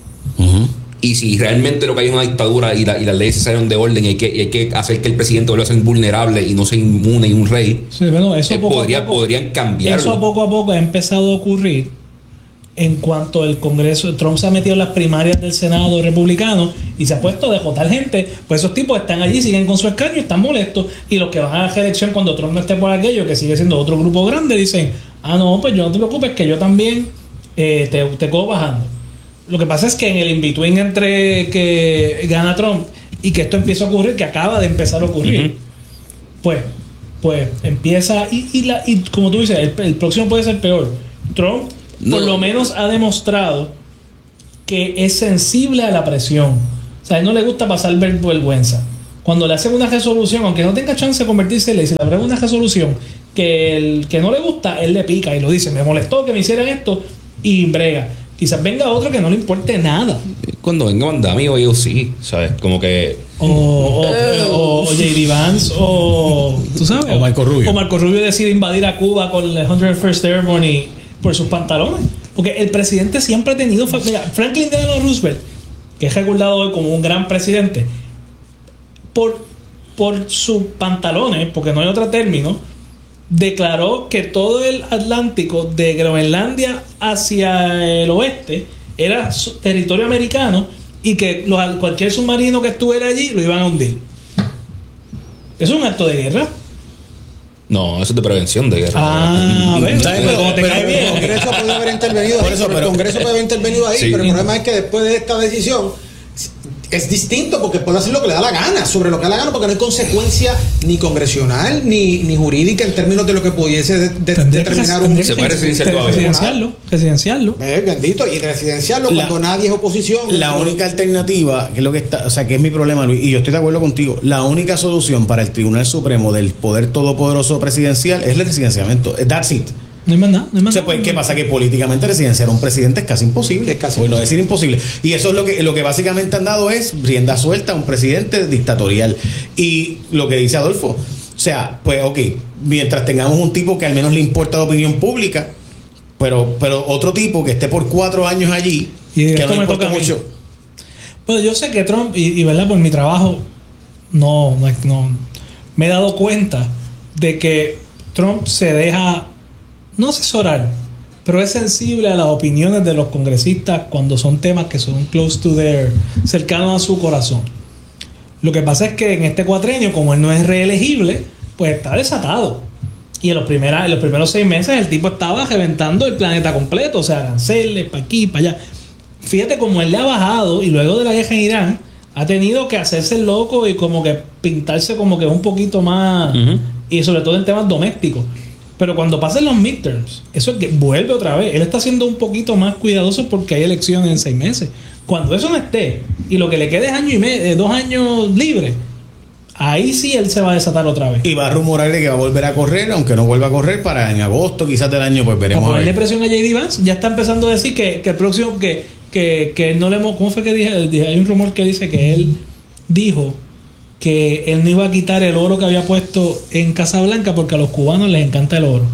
Y si realmente lo que hay es una dictadura y las leyes se salen de orden y hay que hacer que el presidente vuelva a ser invulnerable y no sea inmune y un rey, sí, bueno, eso podrían cambiarlo. Eso poco a poco ha empezado a ocurrir en cuanto el Congreso, Trump se ha metido en las primarias del Senado republicano y se ha puesto a dejotar gente, pues esos tipos están allí, siguen con su escaño y están molestos, y los que van a la reelección cuando Trump no esté por aquello, que sigue siendo otro grupo grande, dicen, no, pues yo no te preocupes, que yo también te cojo bajando. Lo que pasa es que en el in-between entre que gana Trump y que esto empieza a ocurrir, que acaba de empezar a ocurrir, pues empieza, y como tú dices, el próximo puede ser peor. Trump por lo menos ha demostrado que es sensible a la presión. O sea, a él no le gusta pasar vergüenza. Cuando le hacen una resolución, aunque no tenga chance de convertirse en ley, si le abren una resolución que no le gusta, él le pica y lo dice, me molestó que me hicieran esto, y brega. Quizás venga otro que no le importe nada. Cuando venga Mandami o yo sí, ¿sabes? Como que... O J.D. Vance, ¿tú sabes? O Marco Rubio. O Marco Rubio decide invadir a Cuba con el 101st Airborne y por sus pantalones. Porque el presidente siempre ha tenido... Mira, Franklin Delano Roosevelt, que es recordado hoy como un gran presidente, por sus pantalones, porque no hay otro término, declaró que todo el Atlántico de Groenlandia hacia el oeste era territorio americano y que cualquier submarino que estuviera allí lo iban a hundir. ¿Eso es un acto de guerra? No, eso es de prevención de guerra. El Congreso puede haber intervenido ahí, el Congreso puede haber intervenido ahí, pero el problema es que después de esta decisión es distinto, porque puede hacer lo que le da la gana, sobre lo que le da la gana, porque no hay consecuencia ni congresional ni jurídica en términos de lo que pudiese determinar un... Se puede residenciarlo. Bendito, y residenciarlo cuando nadie es oposición. La única alternativa, que es lo que está, o sea, que es mi problema, Luis, y yo estoy de acuerdo contigo, la única solución para el Tribunal Supremo del poder todopoderoso presidencial es el residenciamiento. That's it. No hay más nada. O sea, pues, ¿qué pasa? Que políticamente residenciar a un presidente es casi imposible. Por no decir imposible. Y eso es lo que básicamente han dado es rienda suelta a un presidente dictatorial. Y lo que dice Adolfo, o sea, pues ok, mientras tengamos un tipo que al menos le importa la opinión pública, pero otro tipo que esté por 4 años allí, y que no me importa mucho. Pues yo sé que Trump, y verdad, por mi trabajo, no me he dado cuenta de que Trump se deja no asesorar, pero es sensible a las opiniones de los congresistas cuando son temas que son cercanos a su corazón. Lo que pasa es que en este cuatrenio, como él no es reelegible, pues está desatado. Y en los primeros 6 meses el tipo estaba reventando el planeta completo, o sea, aranceles para aquí, para allá. Fíjate cómo él le ha bajado, y luego de la guerra en Irán ha tenido que hacerse el loco y como que pintarse como que un poquito más, y sobre todo en temas domésticos. Pero cuando pasen los midterms, eso es que vuelve otra vez. Él está siendo un poquito más cuidadoso porque hay elecciones en 6 meses. Cuando eso no esté y lo que le quede es año y medio, 2 años libre, ahí sí él se va a desatar otra vez. Y va a rumorar de que va a volver a correr, aunque no vuelva a correr para en agosto quizás del año, pues veremos. Para ponerle presión a J.D. Vance, ya está empezando a decir que el próximo, que no le hemos... ¿Cómo fue que dije? Hay un rumor que dice que él dijo que él no iba a quitar el oro que había puesto en Casablanca porque a los cubanos les encanta el oro.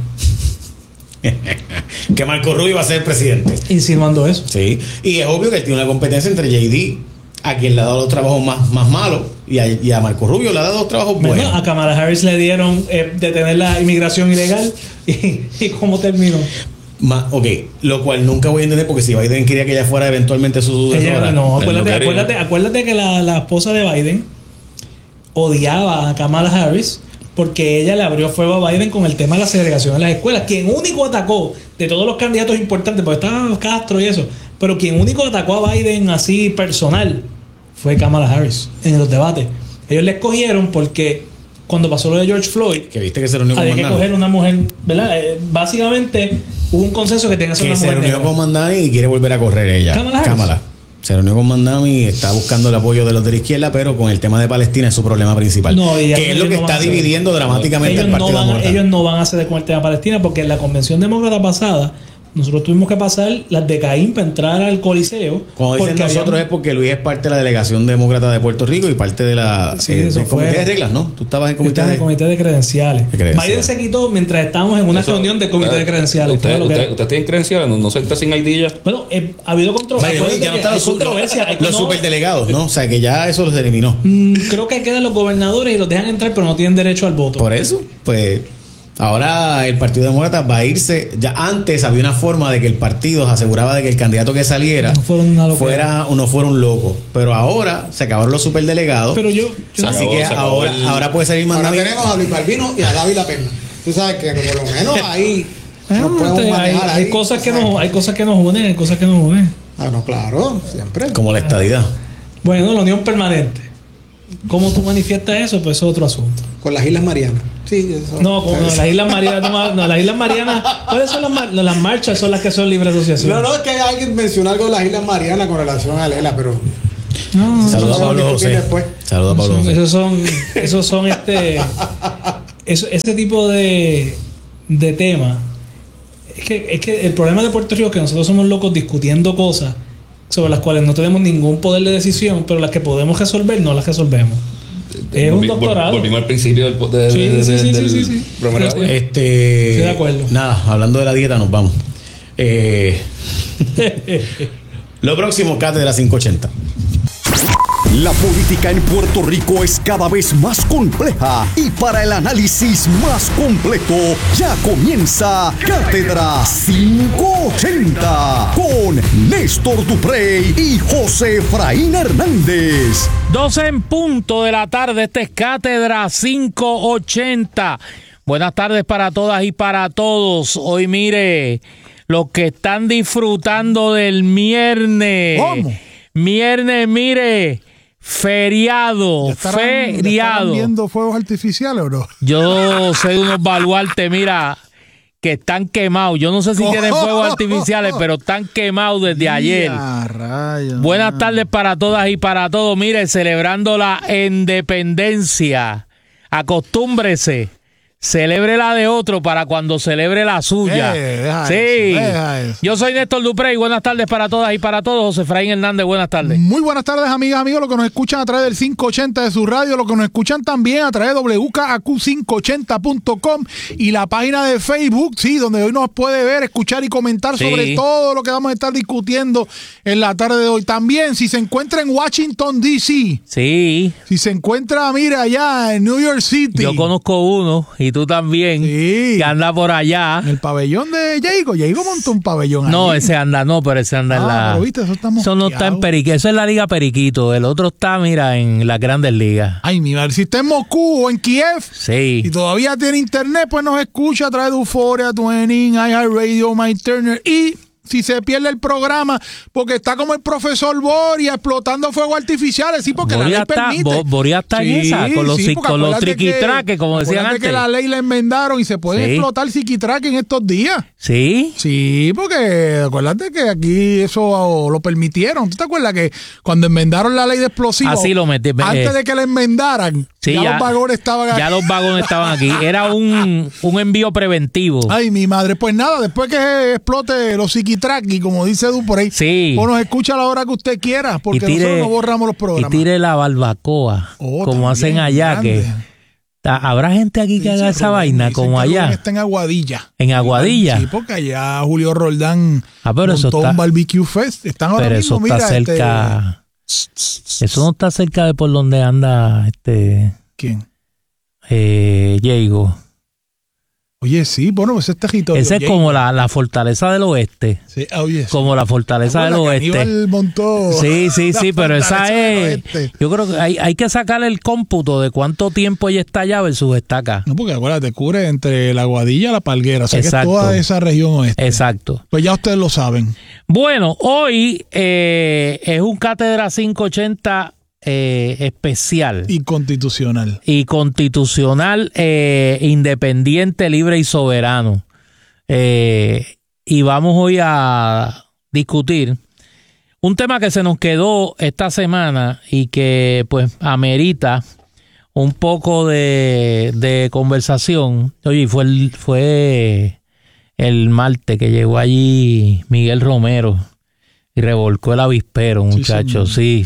Que Marco Rubio va a ser presidente. Insinuando eso. Sí. Y es obvio que él tiene una competencia entre J.D., a quien le ha dado los trabajos más malos, y a Marco Rubio le ha dado los trabajos buenos. A Kamala Harris le dieron detener la inmigración ilegal. ¿Y cómo terminó? Ok, lo cual nunca voy a entender, porque si Biden quería que ella fuera eventualmente su sucesora. No, acuérdate que la esposa de Biden odiaba a Kamala Harris porque ella le abrió fuego a Biden con el tema de la segregación en las escuelas. Quien único atacó de todos los candidatos importantes, porque estaba Castro y eso, pero quien único atacó a Biden así personal fue Kamala Harris en los debates. Ellos le escogieron porque cuando pasó lo de George Floyd, que viste que se reunió con había que coger una mujer, ¿verdad? Básicamente hubo un consenso que tenía que ser una mujer. Se reunió con Mandani y quiere volver a correr ella. Kamala. Se reunió con Mandami y está buscando el apoyo de los de la izquierda, pero con el tema de Palestina es su problema principal. Que es lo que está dividiendo dramáticamente el Partido Demócrata. Ellos no van a ceder con el tema de Palestina, porque en la convención demócrata pasada nosotros tuvimos que pasar las de Caín para entrar al Coliseo. Cuando dicen nosotros es porque Luis es parte de la delegación demócrata de Puerto Rico y parte de la del comité de reglas, ¿no? Tú estabas en el comité de credenciales. Biden se quitó mientras estábamos en una reunión del comité de credenciales. ¿Usted tiene credenciales? ¿No se está sin ID ya? Bueno, ha habido controversia. Los superdelegados, ¿no? O sea, que ya eso los eliminó. Creo que quedan los gobernadores y los dejan entrar, pero no tienen derecho al voto. Por eso, pues... Ahora el Partido Demócrata va a irse. Ya antes había una forma de que el partido se aseguraba de que el candidato que saliera no fuera un loco. Pero ahora se acabaron los superdelegados. Pero así que ahora puede salir más. Ahora tenemos a Luis Balbino y a David La Pena. Tú sabes que por lo menos ahí nos podemos manejar. Hay cosas que nos unen, Ah, no, claro, siempre. Como la estadidad. Bueno, la unión permanente. ¿Cómo tú manifiestas eso? Pues eso es otro asunto. Con las Islas Marianas. Sí, eso. No, las Islas Marianas. No, las Islas Marianas. ¿Cuáles son las marchas? Son las que son libre asociación. No, es que alguien mencionó algo de las Islas Marianas con relación a Lela, pero. Saludos a Pablo José. Saludos a Pablo José. Esos son ese tipo de temas. Es que el problema de Puerto Rico es que nosotros somos locos discutiendo cosas sobre las cuales no tenemos ningún poder de decisión, pero las que podemos resolver no las resolvemos. Es un doctorado. Volvimos al principio del programa. Estoy de acuerdo. Nada, hablando de la dieta nos vamos. Lo próximo, Cátedra 580. La política en Puerto Rico es cada vez más compleja y para el análisis más completo ya comienza Cátedra 580 con Néstor Duprey y José Efraín Hernández. 12 en punto de la tarde, esta es Cátedra 580. Buenas tardes para todas y para todos. Hoy mire, los que están disfrutando del viernes. ¿Cómo? Viernes, mire. Feriado. ¿Estarán viendo fuegos artificiales o no? Yo sé de unos baluartes, mira, que están quemados. Yo no sé si tienen fuegos artificiales, pero están quemados desde ayer. Buenas tardes para todas y para todos. Mire, celebrando la independencia. Acostúmbrese. Celebre la de otro para cuando celebre la suya. Deja sí. Eso. Yo soy Néstor Duprey. Buenas tardes para todas y para todos. José Efraín Hernández, buenas tardes. Muy buenas tardes, amigas, amigos. Los que nos escuchan a través del 580 de su radio, los que nos escuchan también a través de WKAQ580.com y la página de Facebook, sí, donde hoy nos puede ver, escuchar y comentar sobre todo lo que vamos a estar discutiendo en la tarde de hoy. También, si se encuentra en Washington, D.C. Sí. Si se encuentra, mira, allá en New York City. Yo conozco uno. Y tú también, que anda por allá. En el pabellón de Diego. Diego montó un pabellón no, allí. Pero ese anda en la... Pero viste, eso no está en Periquito. Eso es la Liga Periquito. El otro está, mira, en las Grandes Ligas. Ay, mi madre. Si está en Moscú o en Kiev. Sí. Y todavía tiene internet, pues nos escucha a través de Euphoria, Tuning, iHeartRadio, MyTurner y... Si se pierde el programa, porque está como el profesor Boria explotando fuegos artificiales, sí, porque Boria la ley permite. Boria está en esa, con los triquitraques, como decían antes. Que la ley la enmendaron y se pueden explotar triquitraques en estos días. ¿Sí? Sí, porque acuérdate que aquí eso lo permitieron. ¿Tú te acuerdas que cuando enmendaron la ley de explosivos, así lo metí, antes de que la enmendaran, los vagones estaban aquí? Ya los vagones estaban aquí. Era un envío preventivo. Ay, mi madre. Pues nada, después que explote los psiquitraqui, como dice Du por ahí, o nos escucha a la hora que usted quiera, porque nosotros no borramos los programas. Y tire la barbacoa, como hacen allá, grande. ¿Habrá gente aquí que haga esa vaina como allá? Está en Aguadilla. ¿En Aguadilla? Sí, porque allá Julio Roldán pero montó un barbecue fest. Están ahora pero mismo, eso está cerca. Eso no está cerca de por donde anda ¿Quién? Diego. Oye, sí, bueno, ese es territorio. Ese es como la fortaleza del oeste. Sí, oye. Como la fortaleza del oeste. Montó sí, pero esa es... Yo creo que hay que sacarle el cómputo de cuánto tiempo ella está allá versus está acá. No, porque acuérdate, cubre entre la Aguadilla y la Palguera. O sea, que es toda esa región oeste. Exacto. Pues ya ustedes lo saben. Bueno, hoy es un Cátedra 580 especial y constitucional independiente, libre y soberano, y vamos hoy a discutir un tema que se nos quedó esta semana y que pues amerita un poco de conversación. Oye, fue el martes que llegó allí Miguel Romero y revolcó el avispero, muchachos. Sí.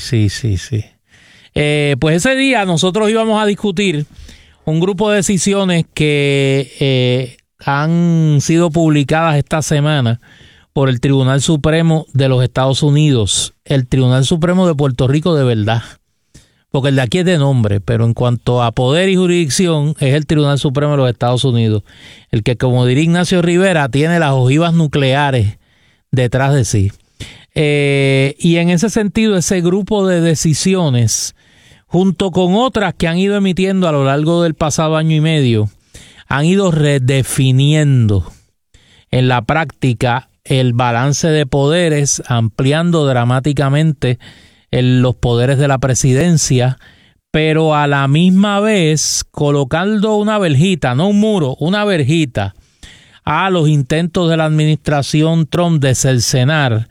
Pues ese día nosotros íbamos a discutir un grupo de decisiones que han sido publicadas esta semana por el Tribunal Supremo de los Estados Unidos, el Tribunal Supremo de Puerto Rico de verdad, porque el de aquí es de nombre, pero en cuanto a poder y jurisdicción es el Tribunal Supremo de los Estados Unidos, el que, como diría Ignacio Rivera, tiene las ojivas nucleares detrás de sí. Y en ese sentido, ese grupo de decisiones, junto con otras que han ido emitiendo a lo largo del pasado año y medio, han ido redefiniendo en la práctica el balance de poderes, ampliando dramáticamente los poderes de la presidencia, pero a la misma vez colocando una verjita, no un muro, una verjita a los intentos de la administración Trump de cercenar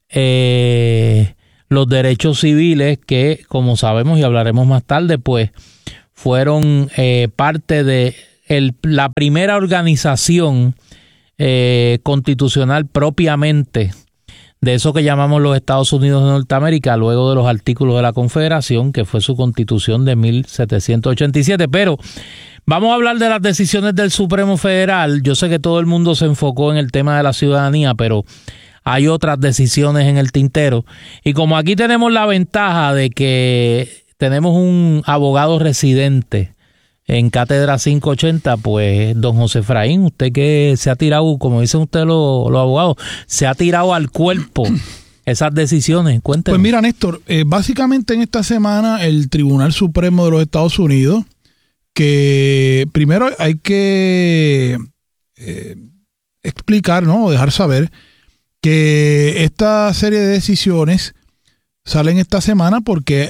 los derechos civiles que, como sabemos y hablaremos más tarde, pues fueron parte de la primera organización constitucional propiamente de eso que llamamos los Estados Unidos de Norteamérica, luego de los artículos de la Confederación, que fue su constitución de 1787. Pero vamos a hablar de las decisiones del Supremo Federal. Yo sé que todo el mundo se enfocó en el tema de la ciudadanía, pero hay otras decisiones en el tintero. Y como aquí tenemos la ventaja de que tenemos un abogado residente en Cátedra 580, pues don José Efraín, usted que se ha tirado, como dicen ustedes los abogados, se ha tirado al cuerpo esas decisiones. Cuéntenos. Pues mira, Néstor, básicamente en esta semana el Tribunal Supremo de los Estados Unidos, que primero hay que explicar, ¿no? O dejar saber que esta serie de decisiones salen esta semana porque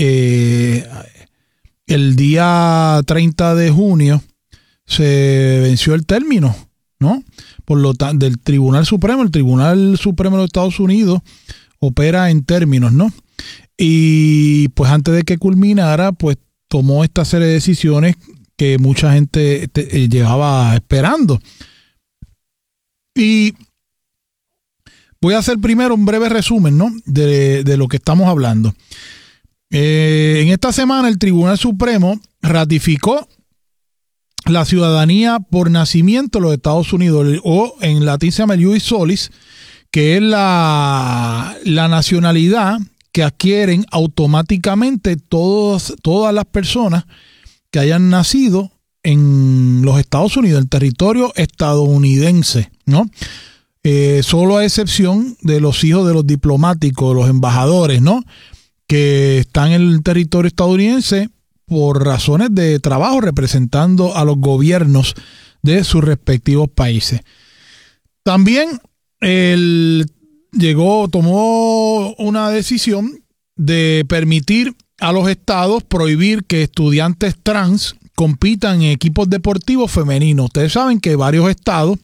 el día 30 de junio se venció el término, ¿no? Por lo tanto, del Tribunal Supremo. El Tribunal Supremo de los Estados Unidos opera en términos, ¿no? Y pues antes de que culminara, pues tomó esta serie de decisiones que mucha gente llevaba esperando. Y voy a hacer primero un breve resumen, ¿no? De lo que estamos hablando. En esta semana el Tribunal Supremo ratificó la ciudadanía por nacimiento de los Estados Unidos, o en latín se llama el ius solis, que es la nacionalidad que adquieren automáticamente todas las personas que hayan nacido en los Estados Unidos, el territorio estadounidense, ¿no? Solo a excepción de los hijos de los diplomáticos, los embajadores, ¿no? Que están en el territorio estadounidense por razones de trabajo representando a los gobiernos de sus respectivos países. También tomó una decisión de permitir a los estados prohibir que estudiantes trans compitan en equipos deportivos femeninos. Ustedes saben que varios estados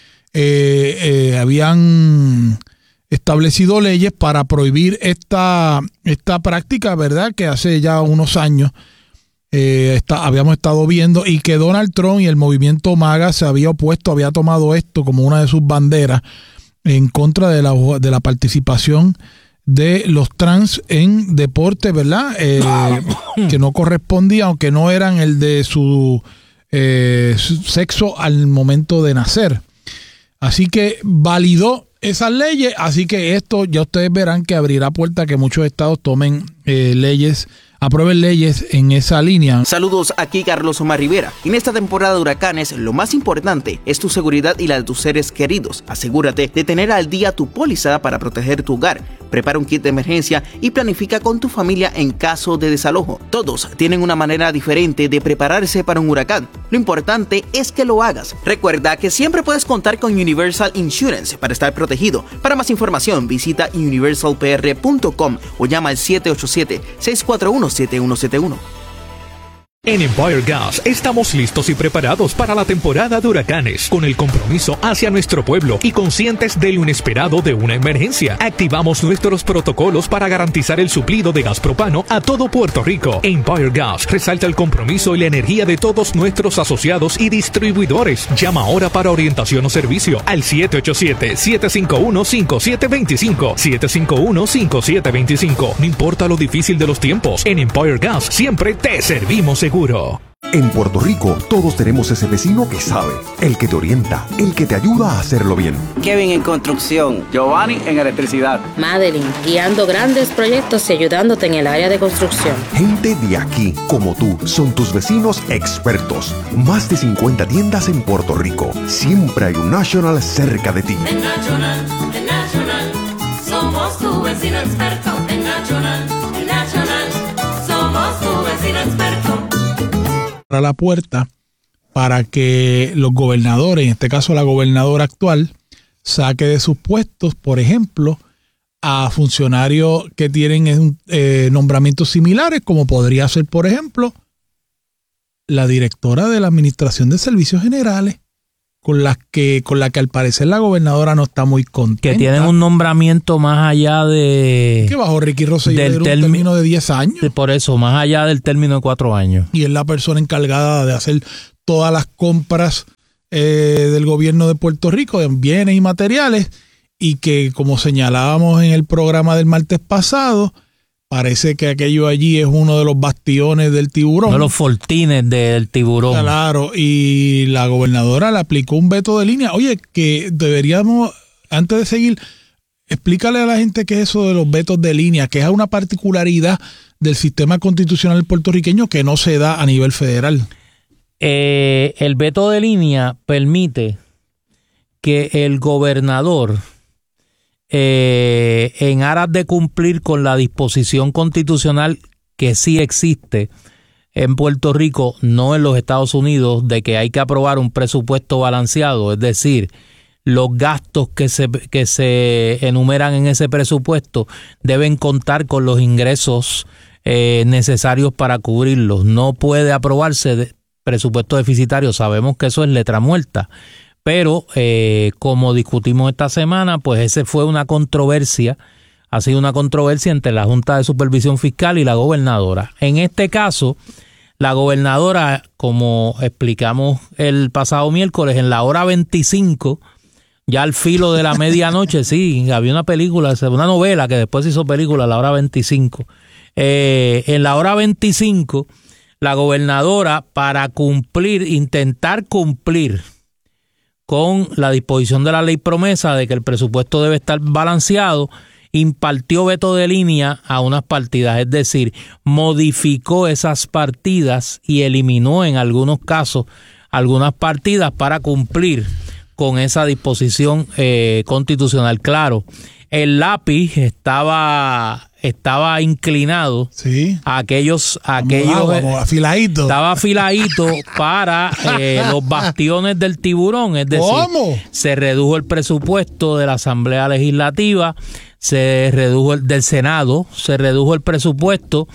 habían establecido leyes para prohibir esta práctica, ¿verdad? Que hace ya unos años habíamos estado viendo, y que Donald Trump y el movimiento MAGA se había opuesto, había tomado esto como una de sus banderas en contra de la participación de los trans en deporte, ¿verdad? Que no correspondía, aunque no eran el de su sexo al momento de nacer. Así que validó esas leyes, así que esto ya ustedes verán que abrirá puerta a que muchos estados tomen aprueben leyes en esa línea. Saludos, aquí Carlos Omar Rivera. En esta temporada de huracanes, lo más importante es tu seguridad y la de tus seres queridos. Asegúrate de tener al día tu póliza para proteger tu hogar. Prepara un kit de emergencia y planifica con tu familia en caso de desalojo. Todos tienen una manera diferente de prepararse para un huracán. Lo importante es que lo hagas. Recuerda que siempre puedes contar con Universal Insurance para estar protegido. Para más información, visita universalpr.com o llama al 787-641-7171. En Empire Gas estamos listos y preparados para la temporada de huracanes, con el compromiso hacia nuestro pueblo y conscientes de lo inesperado de una emergencia. Activamos nuestros protocolos para garantizar el suplido de gas propano a todo Puerto Rico. Empire Gas resalta el compromiso y la energía de todos nuestros asociados y distribuidores. Llama ahora para orientación o servicio al 787-751-5725. 751-5725. No importa lo difícil de los tiempos, en Empire Gas siempre te servimos seguro. En Puerto Rico, todos tenemos ese vecino que sabe, el que te orienta, el que te ayuda a hacerlo bien. Kevin en construcción. Giovanni en electricidad. Madeline, guiando grandes proyectos y ayudándote en el área de construcción. Gente de aquí, como tú, son tus vecinos expertos. Más de 50 tiendas en Puerto Rico. Siempre hay un National cerca de ti. En National, somos tu vecino experto. En National, somos tu vecino experto. A la puerta para que los gobernadores, en este caso la gobernadora actual, saque de sus puestos, por ejemplo, a funcionarios que tienen nombramientos similares, como podría ser, por ejemplo, la directora de la Administración de Servicios Generales, con la que al parecer la gobernadora no está muy contenta. Que tienen un nombramiento más allá de... Que bajo Ricky Rosselló era un término de 10 años. Por eso, más allá del término de 4 años. Y es la persona encargada de hacer todas las compras del gobierno de Puerto Rico de bienes y materiales, y que, como señalábamos en el programa del martes pasado, parece que aquello allí es uno de los bastiones del tiburón. Uno de los fortines del tiburón. Claro, y la gobernadora le aplicó un veto de línea. Oye, que deberíamos, antes de seguir, explícale a la gente qué es eso de los vetos de línea, que es una particularidad del sistema constitucional puertorriqueño que no se da a nivel federal. El veto de línea permite que el gobernador, en aras de cumplir con la disposición constitucional que sí existe en Puerto Rico, no en los Estados Unidos, de que hay que aprobar un presupuesto balanceado, es decir, los gastos que se enumeran en ese presupuesto deben contar con los ingresos necesarios para cubrirlos. No puede aprobarse presupuesto deficitario, sabemos que eso es letra muerta. Pero como discutimos esta semana, pues ese fue una controversia, ha sido una controversia entre la Junta de Supervisión Fiscal y la gobernadora. En este caso, la gobernadora, como explicamos el pasado miércoles, en la hora 25, ya al filo de la medianoche, sí, había una película, una novela que después se hizo película a la hora 25. En la hora 25, la gobernadora, para intentar cumplir con la disposición de la ley promesa de que el presupuesto debe estar balanceado, impartió veto de línea a unas partidas, es decir, modificó esas partidas y eliminó en algunos casos algunas partidas para cumplir con esa disposición constitucional. Claro, el lápiz estaba inclinado, sí, a aquellos afiladito. Estaba afiladito para los bastiones del tiburón, es decir, ¿cómo? Se redujo el presupuesto de la Asamblea Legislativa, se redujo del Senado, se redujo el presupuesto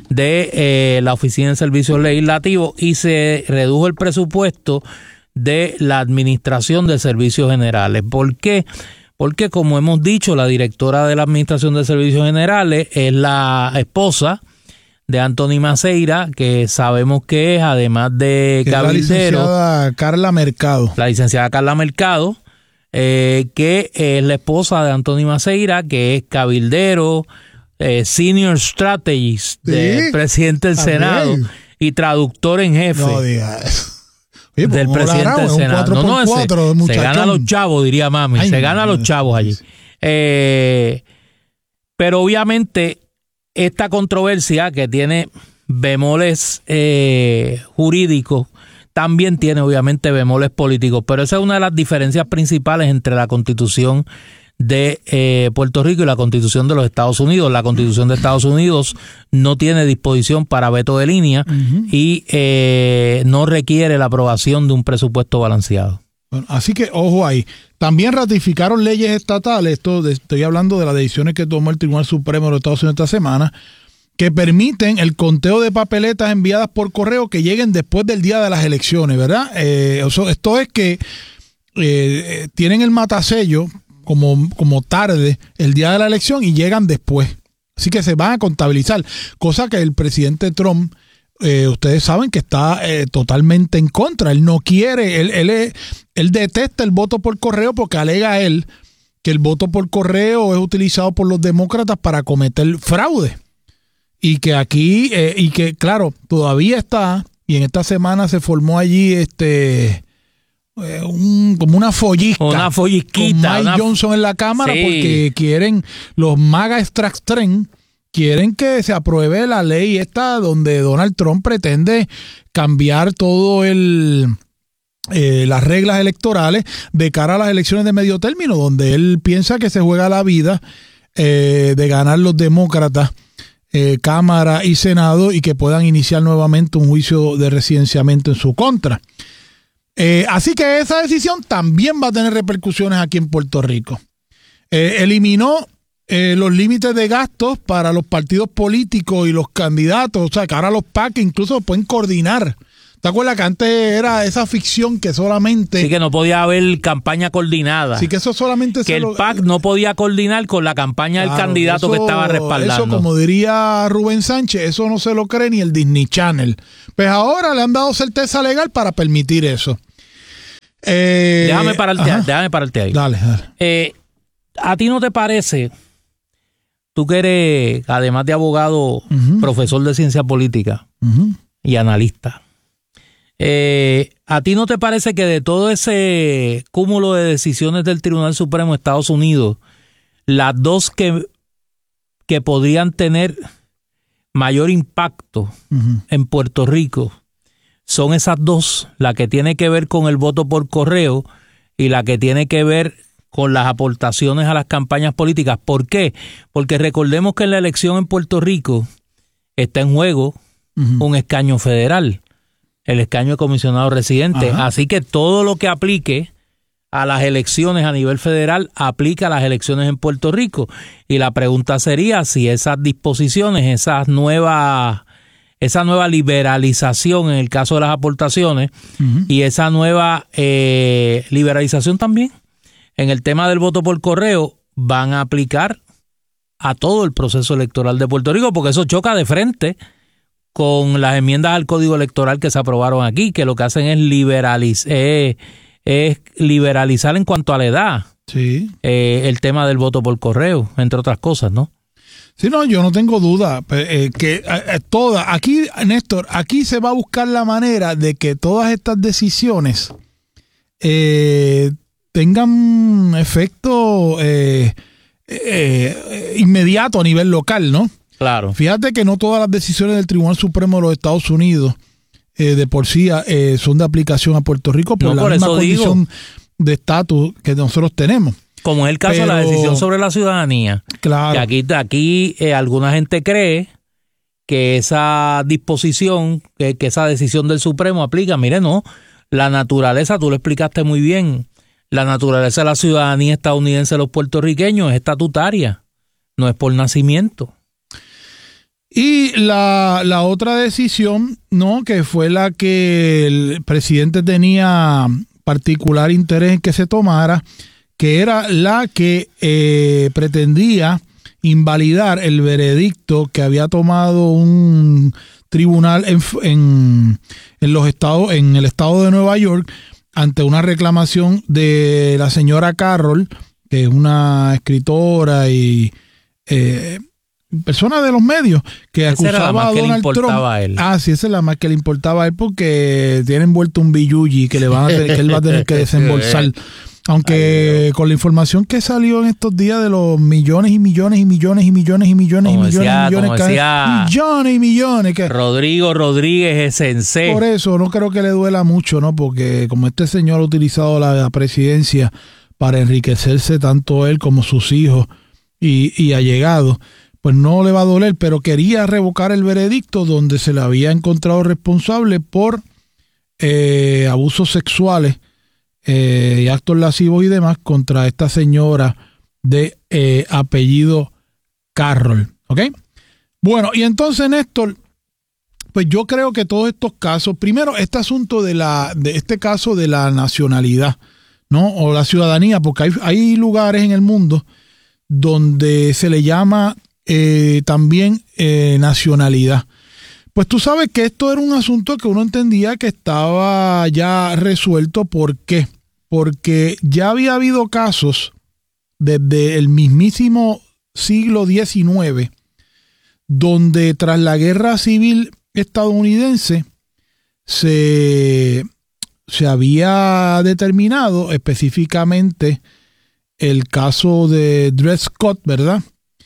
de la Oficina de Servicios Legislativos y se redujo el presupuesto de la Administración de Servicios Generales. ¿Por qué? Porque, como hemos dicho, la directora de la Administración de Servicios Generales es la esposa de Anthony Maceira, que sabemos que es, además de cabildero, la licenciada Carla Mercado. La licenciada Carla Mercado, que es la esposa de Anthony Maceira, que es cabildero, senior strategist del presidente del Senado y traductor en jefe. No digas. Oye, del presidente del Senado. No, se gana los chavos, diría mami. Se gana los chavos allí. Pero obviamente esta controversia, que tiene bemoles jurídicos, también tiene obviamente bemoles políticos. Pero esa es una de las diferencias principales entre la Constitución de Puerto Rico y la Constitución de los Estados Unidos. La Constitución de Estados Unidos no tiene disposición para veto de línea y no requiere la aprobación de un presupuesto balanceado. Bueno, así que ojo ahí. También ratificaron leyes estatales, estoy hablando de las decisiones que tomó el Tribunal Supremo de los Estados Unidos esta semana, que permiten el conteo de papeletas enviadas por correo que lleguen después del día de las elecciones, ¿verdad? Esto es que tienen el matasello como tarde el día de la elección y llegan después. Así que se van a contabilizar, cosa que el presidente Trump, ustedes saben que está totalmente en contra. Él no quiere, él detesta el voto por correo porque alega él que el voto por correo es utilizado por los demócratas para cometer fraude. Y que aquí, claro, todavía está, y en esta semana se formó allí como una follisca. Una follisquita. Con Mike Johnson en la Cámara, sí, porque quieren, los MAGA extraxtren, quieren que se apruebe la ley esta donde Donald Trump pretende cambiar todo las reglas electorales de cara a las elecciones de medio término, donde él piensa que se juega la vida de ganar los demócratas Cámara y Senado y que puedan iniciar nuevamente un juicio de residenciamiento en su contra. Así que esa decisión también va a tener repercusiones aquí en Puerto Rico. Eliminó los límites de gastos para los partidos políticos y los candidatos, o sea que ahora los PAC incluso pueden coordinar. ¿Te acuerdas que antes era esa ficción que solamente... Sí, que no podía haber campaña coordinada. Sí, que eso solamente... Que el PAC no podía coordinar con la campaña del candidato que estaba respaldando. Eso, como diría Rubén Sánchez, eso no se lo cree ni el Disney Channel. Pues ahora le han dado certeza legal para permitir eso. Déjame pararte ahí. Dale. ¿A ti no te parece, tú que eres, además de abogado, profesor de ciencia política y analista, ¿a ti no te parece que de todo ese cúmulo de decisiones del Tribunal Supremo de Estados Unidos, las dos que podrían tener mayor impacto en Puerto Rico son esas dos, la que tiene que ver con el voto por correo y la que tiene que ver con las aportaciones a las campañas políticas? ¿Por qué? Porque recordemos que en la elección en Puerto Rico está en juego un escaño federal, el escaño de comisionado residente. Así que todo lo que aplique a las elecciones a nivel federal aplica a las elecciones en Puerto Rico. Y la pregunta sería si esas disposiciones, esa nueva liberalización en el caso de las aportaciones y esa nueva liberalización también en el tema del voto por correo van a aplicar a todo el proceso electoral de Puerto Rico, porque eso choca de frente con las enmiendas al Código Electoral que se aprobaron aquí, que lo que hacen es liberalizar en cuanto a la edad, sí, el tema del voto por correo, entre otras cosas, ¿no? Sí, no, yo no tengo duda que aquí, Néstor, aquí se va a buscar la manera de que todas estas decisiones tengan efecto inmediato a nivel local, ¿no? Claro. Fíjate que no todas las decisiones del Tribunal Supremo de los Estados Unidos de por sí son de aplicación a Puerto Rico por la misma condición de estatus que nosotros tenemos. Como es el caso de la decisión sobre la ciudadanía. Claro. Que aquí alguna gente cree que esa disposición, que esa decisión del Supremo aplica. Mire, no, la naturaleza, tú lo explicaste muy bien, la naturaleza de la ciudadanía estadounidense de los puertorriqueños es estatutaria, no es por nacimiento. Y la otra decisión, ¿no?, que fue la que el presidente tenía particular interés en que se tomara, que era la que pretendía invalidar el veredicto que había tomado un tribunal en los estados, en el estado de Nueva York, ante una reclamación de la señora Carroll, que es una escritora y persona de los medios, que acusaba a Donald Trump. A él. Sí, esa es la más que le importaba a él, porque tiene envuelto un billuyi que él va a tener que desembolsar. Aunque con la información que salió en estos días de los millones y millones y millones y millones y millones y millones que Rodrigo Rodríguez es sensei. Por eso no creo que le duela mucho, ¿no? Porque como este señor ha utilizado la presidencia para enriquecerse tanto él como sus hijos y allegados, pues no le va a doler, pero quería revocar el veredicto donde se le había encontrado responsable por abusos sexuales y actos lascivos y demás contra esta señora de apellido Carroll, ¿ok? Bueno, y entonces, Néstor, pues yo creo que todos estos casos, primero este asunto de este caso de la nacionalidad, ¿no?, o la ciudadanía, porque hay lugares en el mundo donde se le llama también nacionalidad. Pues tú sabes que esto era un asunto que uno entendía que estaba ya resuelto. ¿Por qué? Porque ya había habido casos desde el mismísimo siglo XIX donde tras la guerra civil estadounidense se había determinado específicamente el caso de Dred Scott, ¿verdad?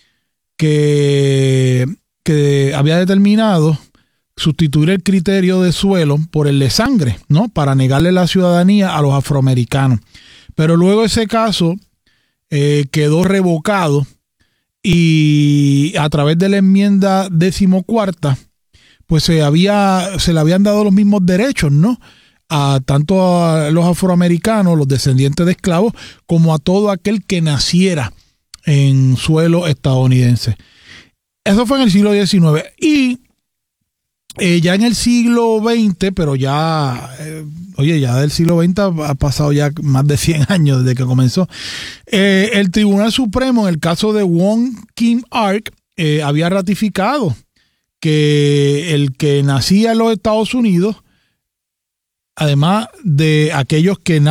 Que había determinado sustituir el criterio de suelo por el de sangre, ¿no? Para negarle la ciudadanía a los afroamericanos. Pero luego ese caso quedó revocado y a través de la enmienda 14ª, pues se le habían dado los mismos derechos, ¿no? A tanto a los afroamericanos, los descendientes de esclavos, como a todo aquel que naciera en suelo estadounidense. Eso fue en el siglo XIX. Y ya en el siglo XX, pero ya del siglo XX ha pasado ya más de 100 años desde que comenzó, el Tribunal Supremo, en el caso de Wong Kim Ark, había ratificado que el que nacía en los Estados Unidos, además de aquellos que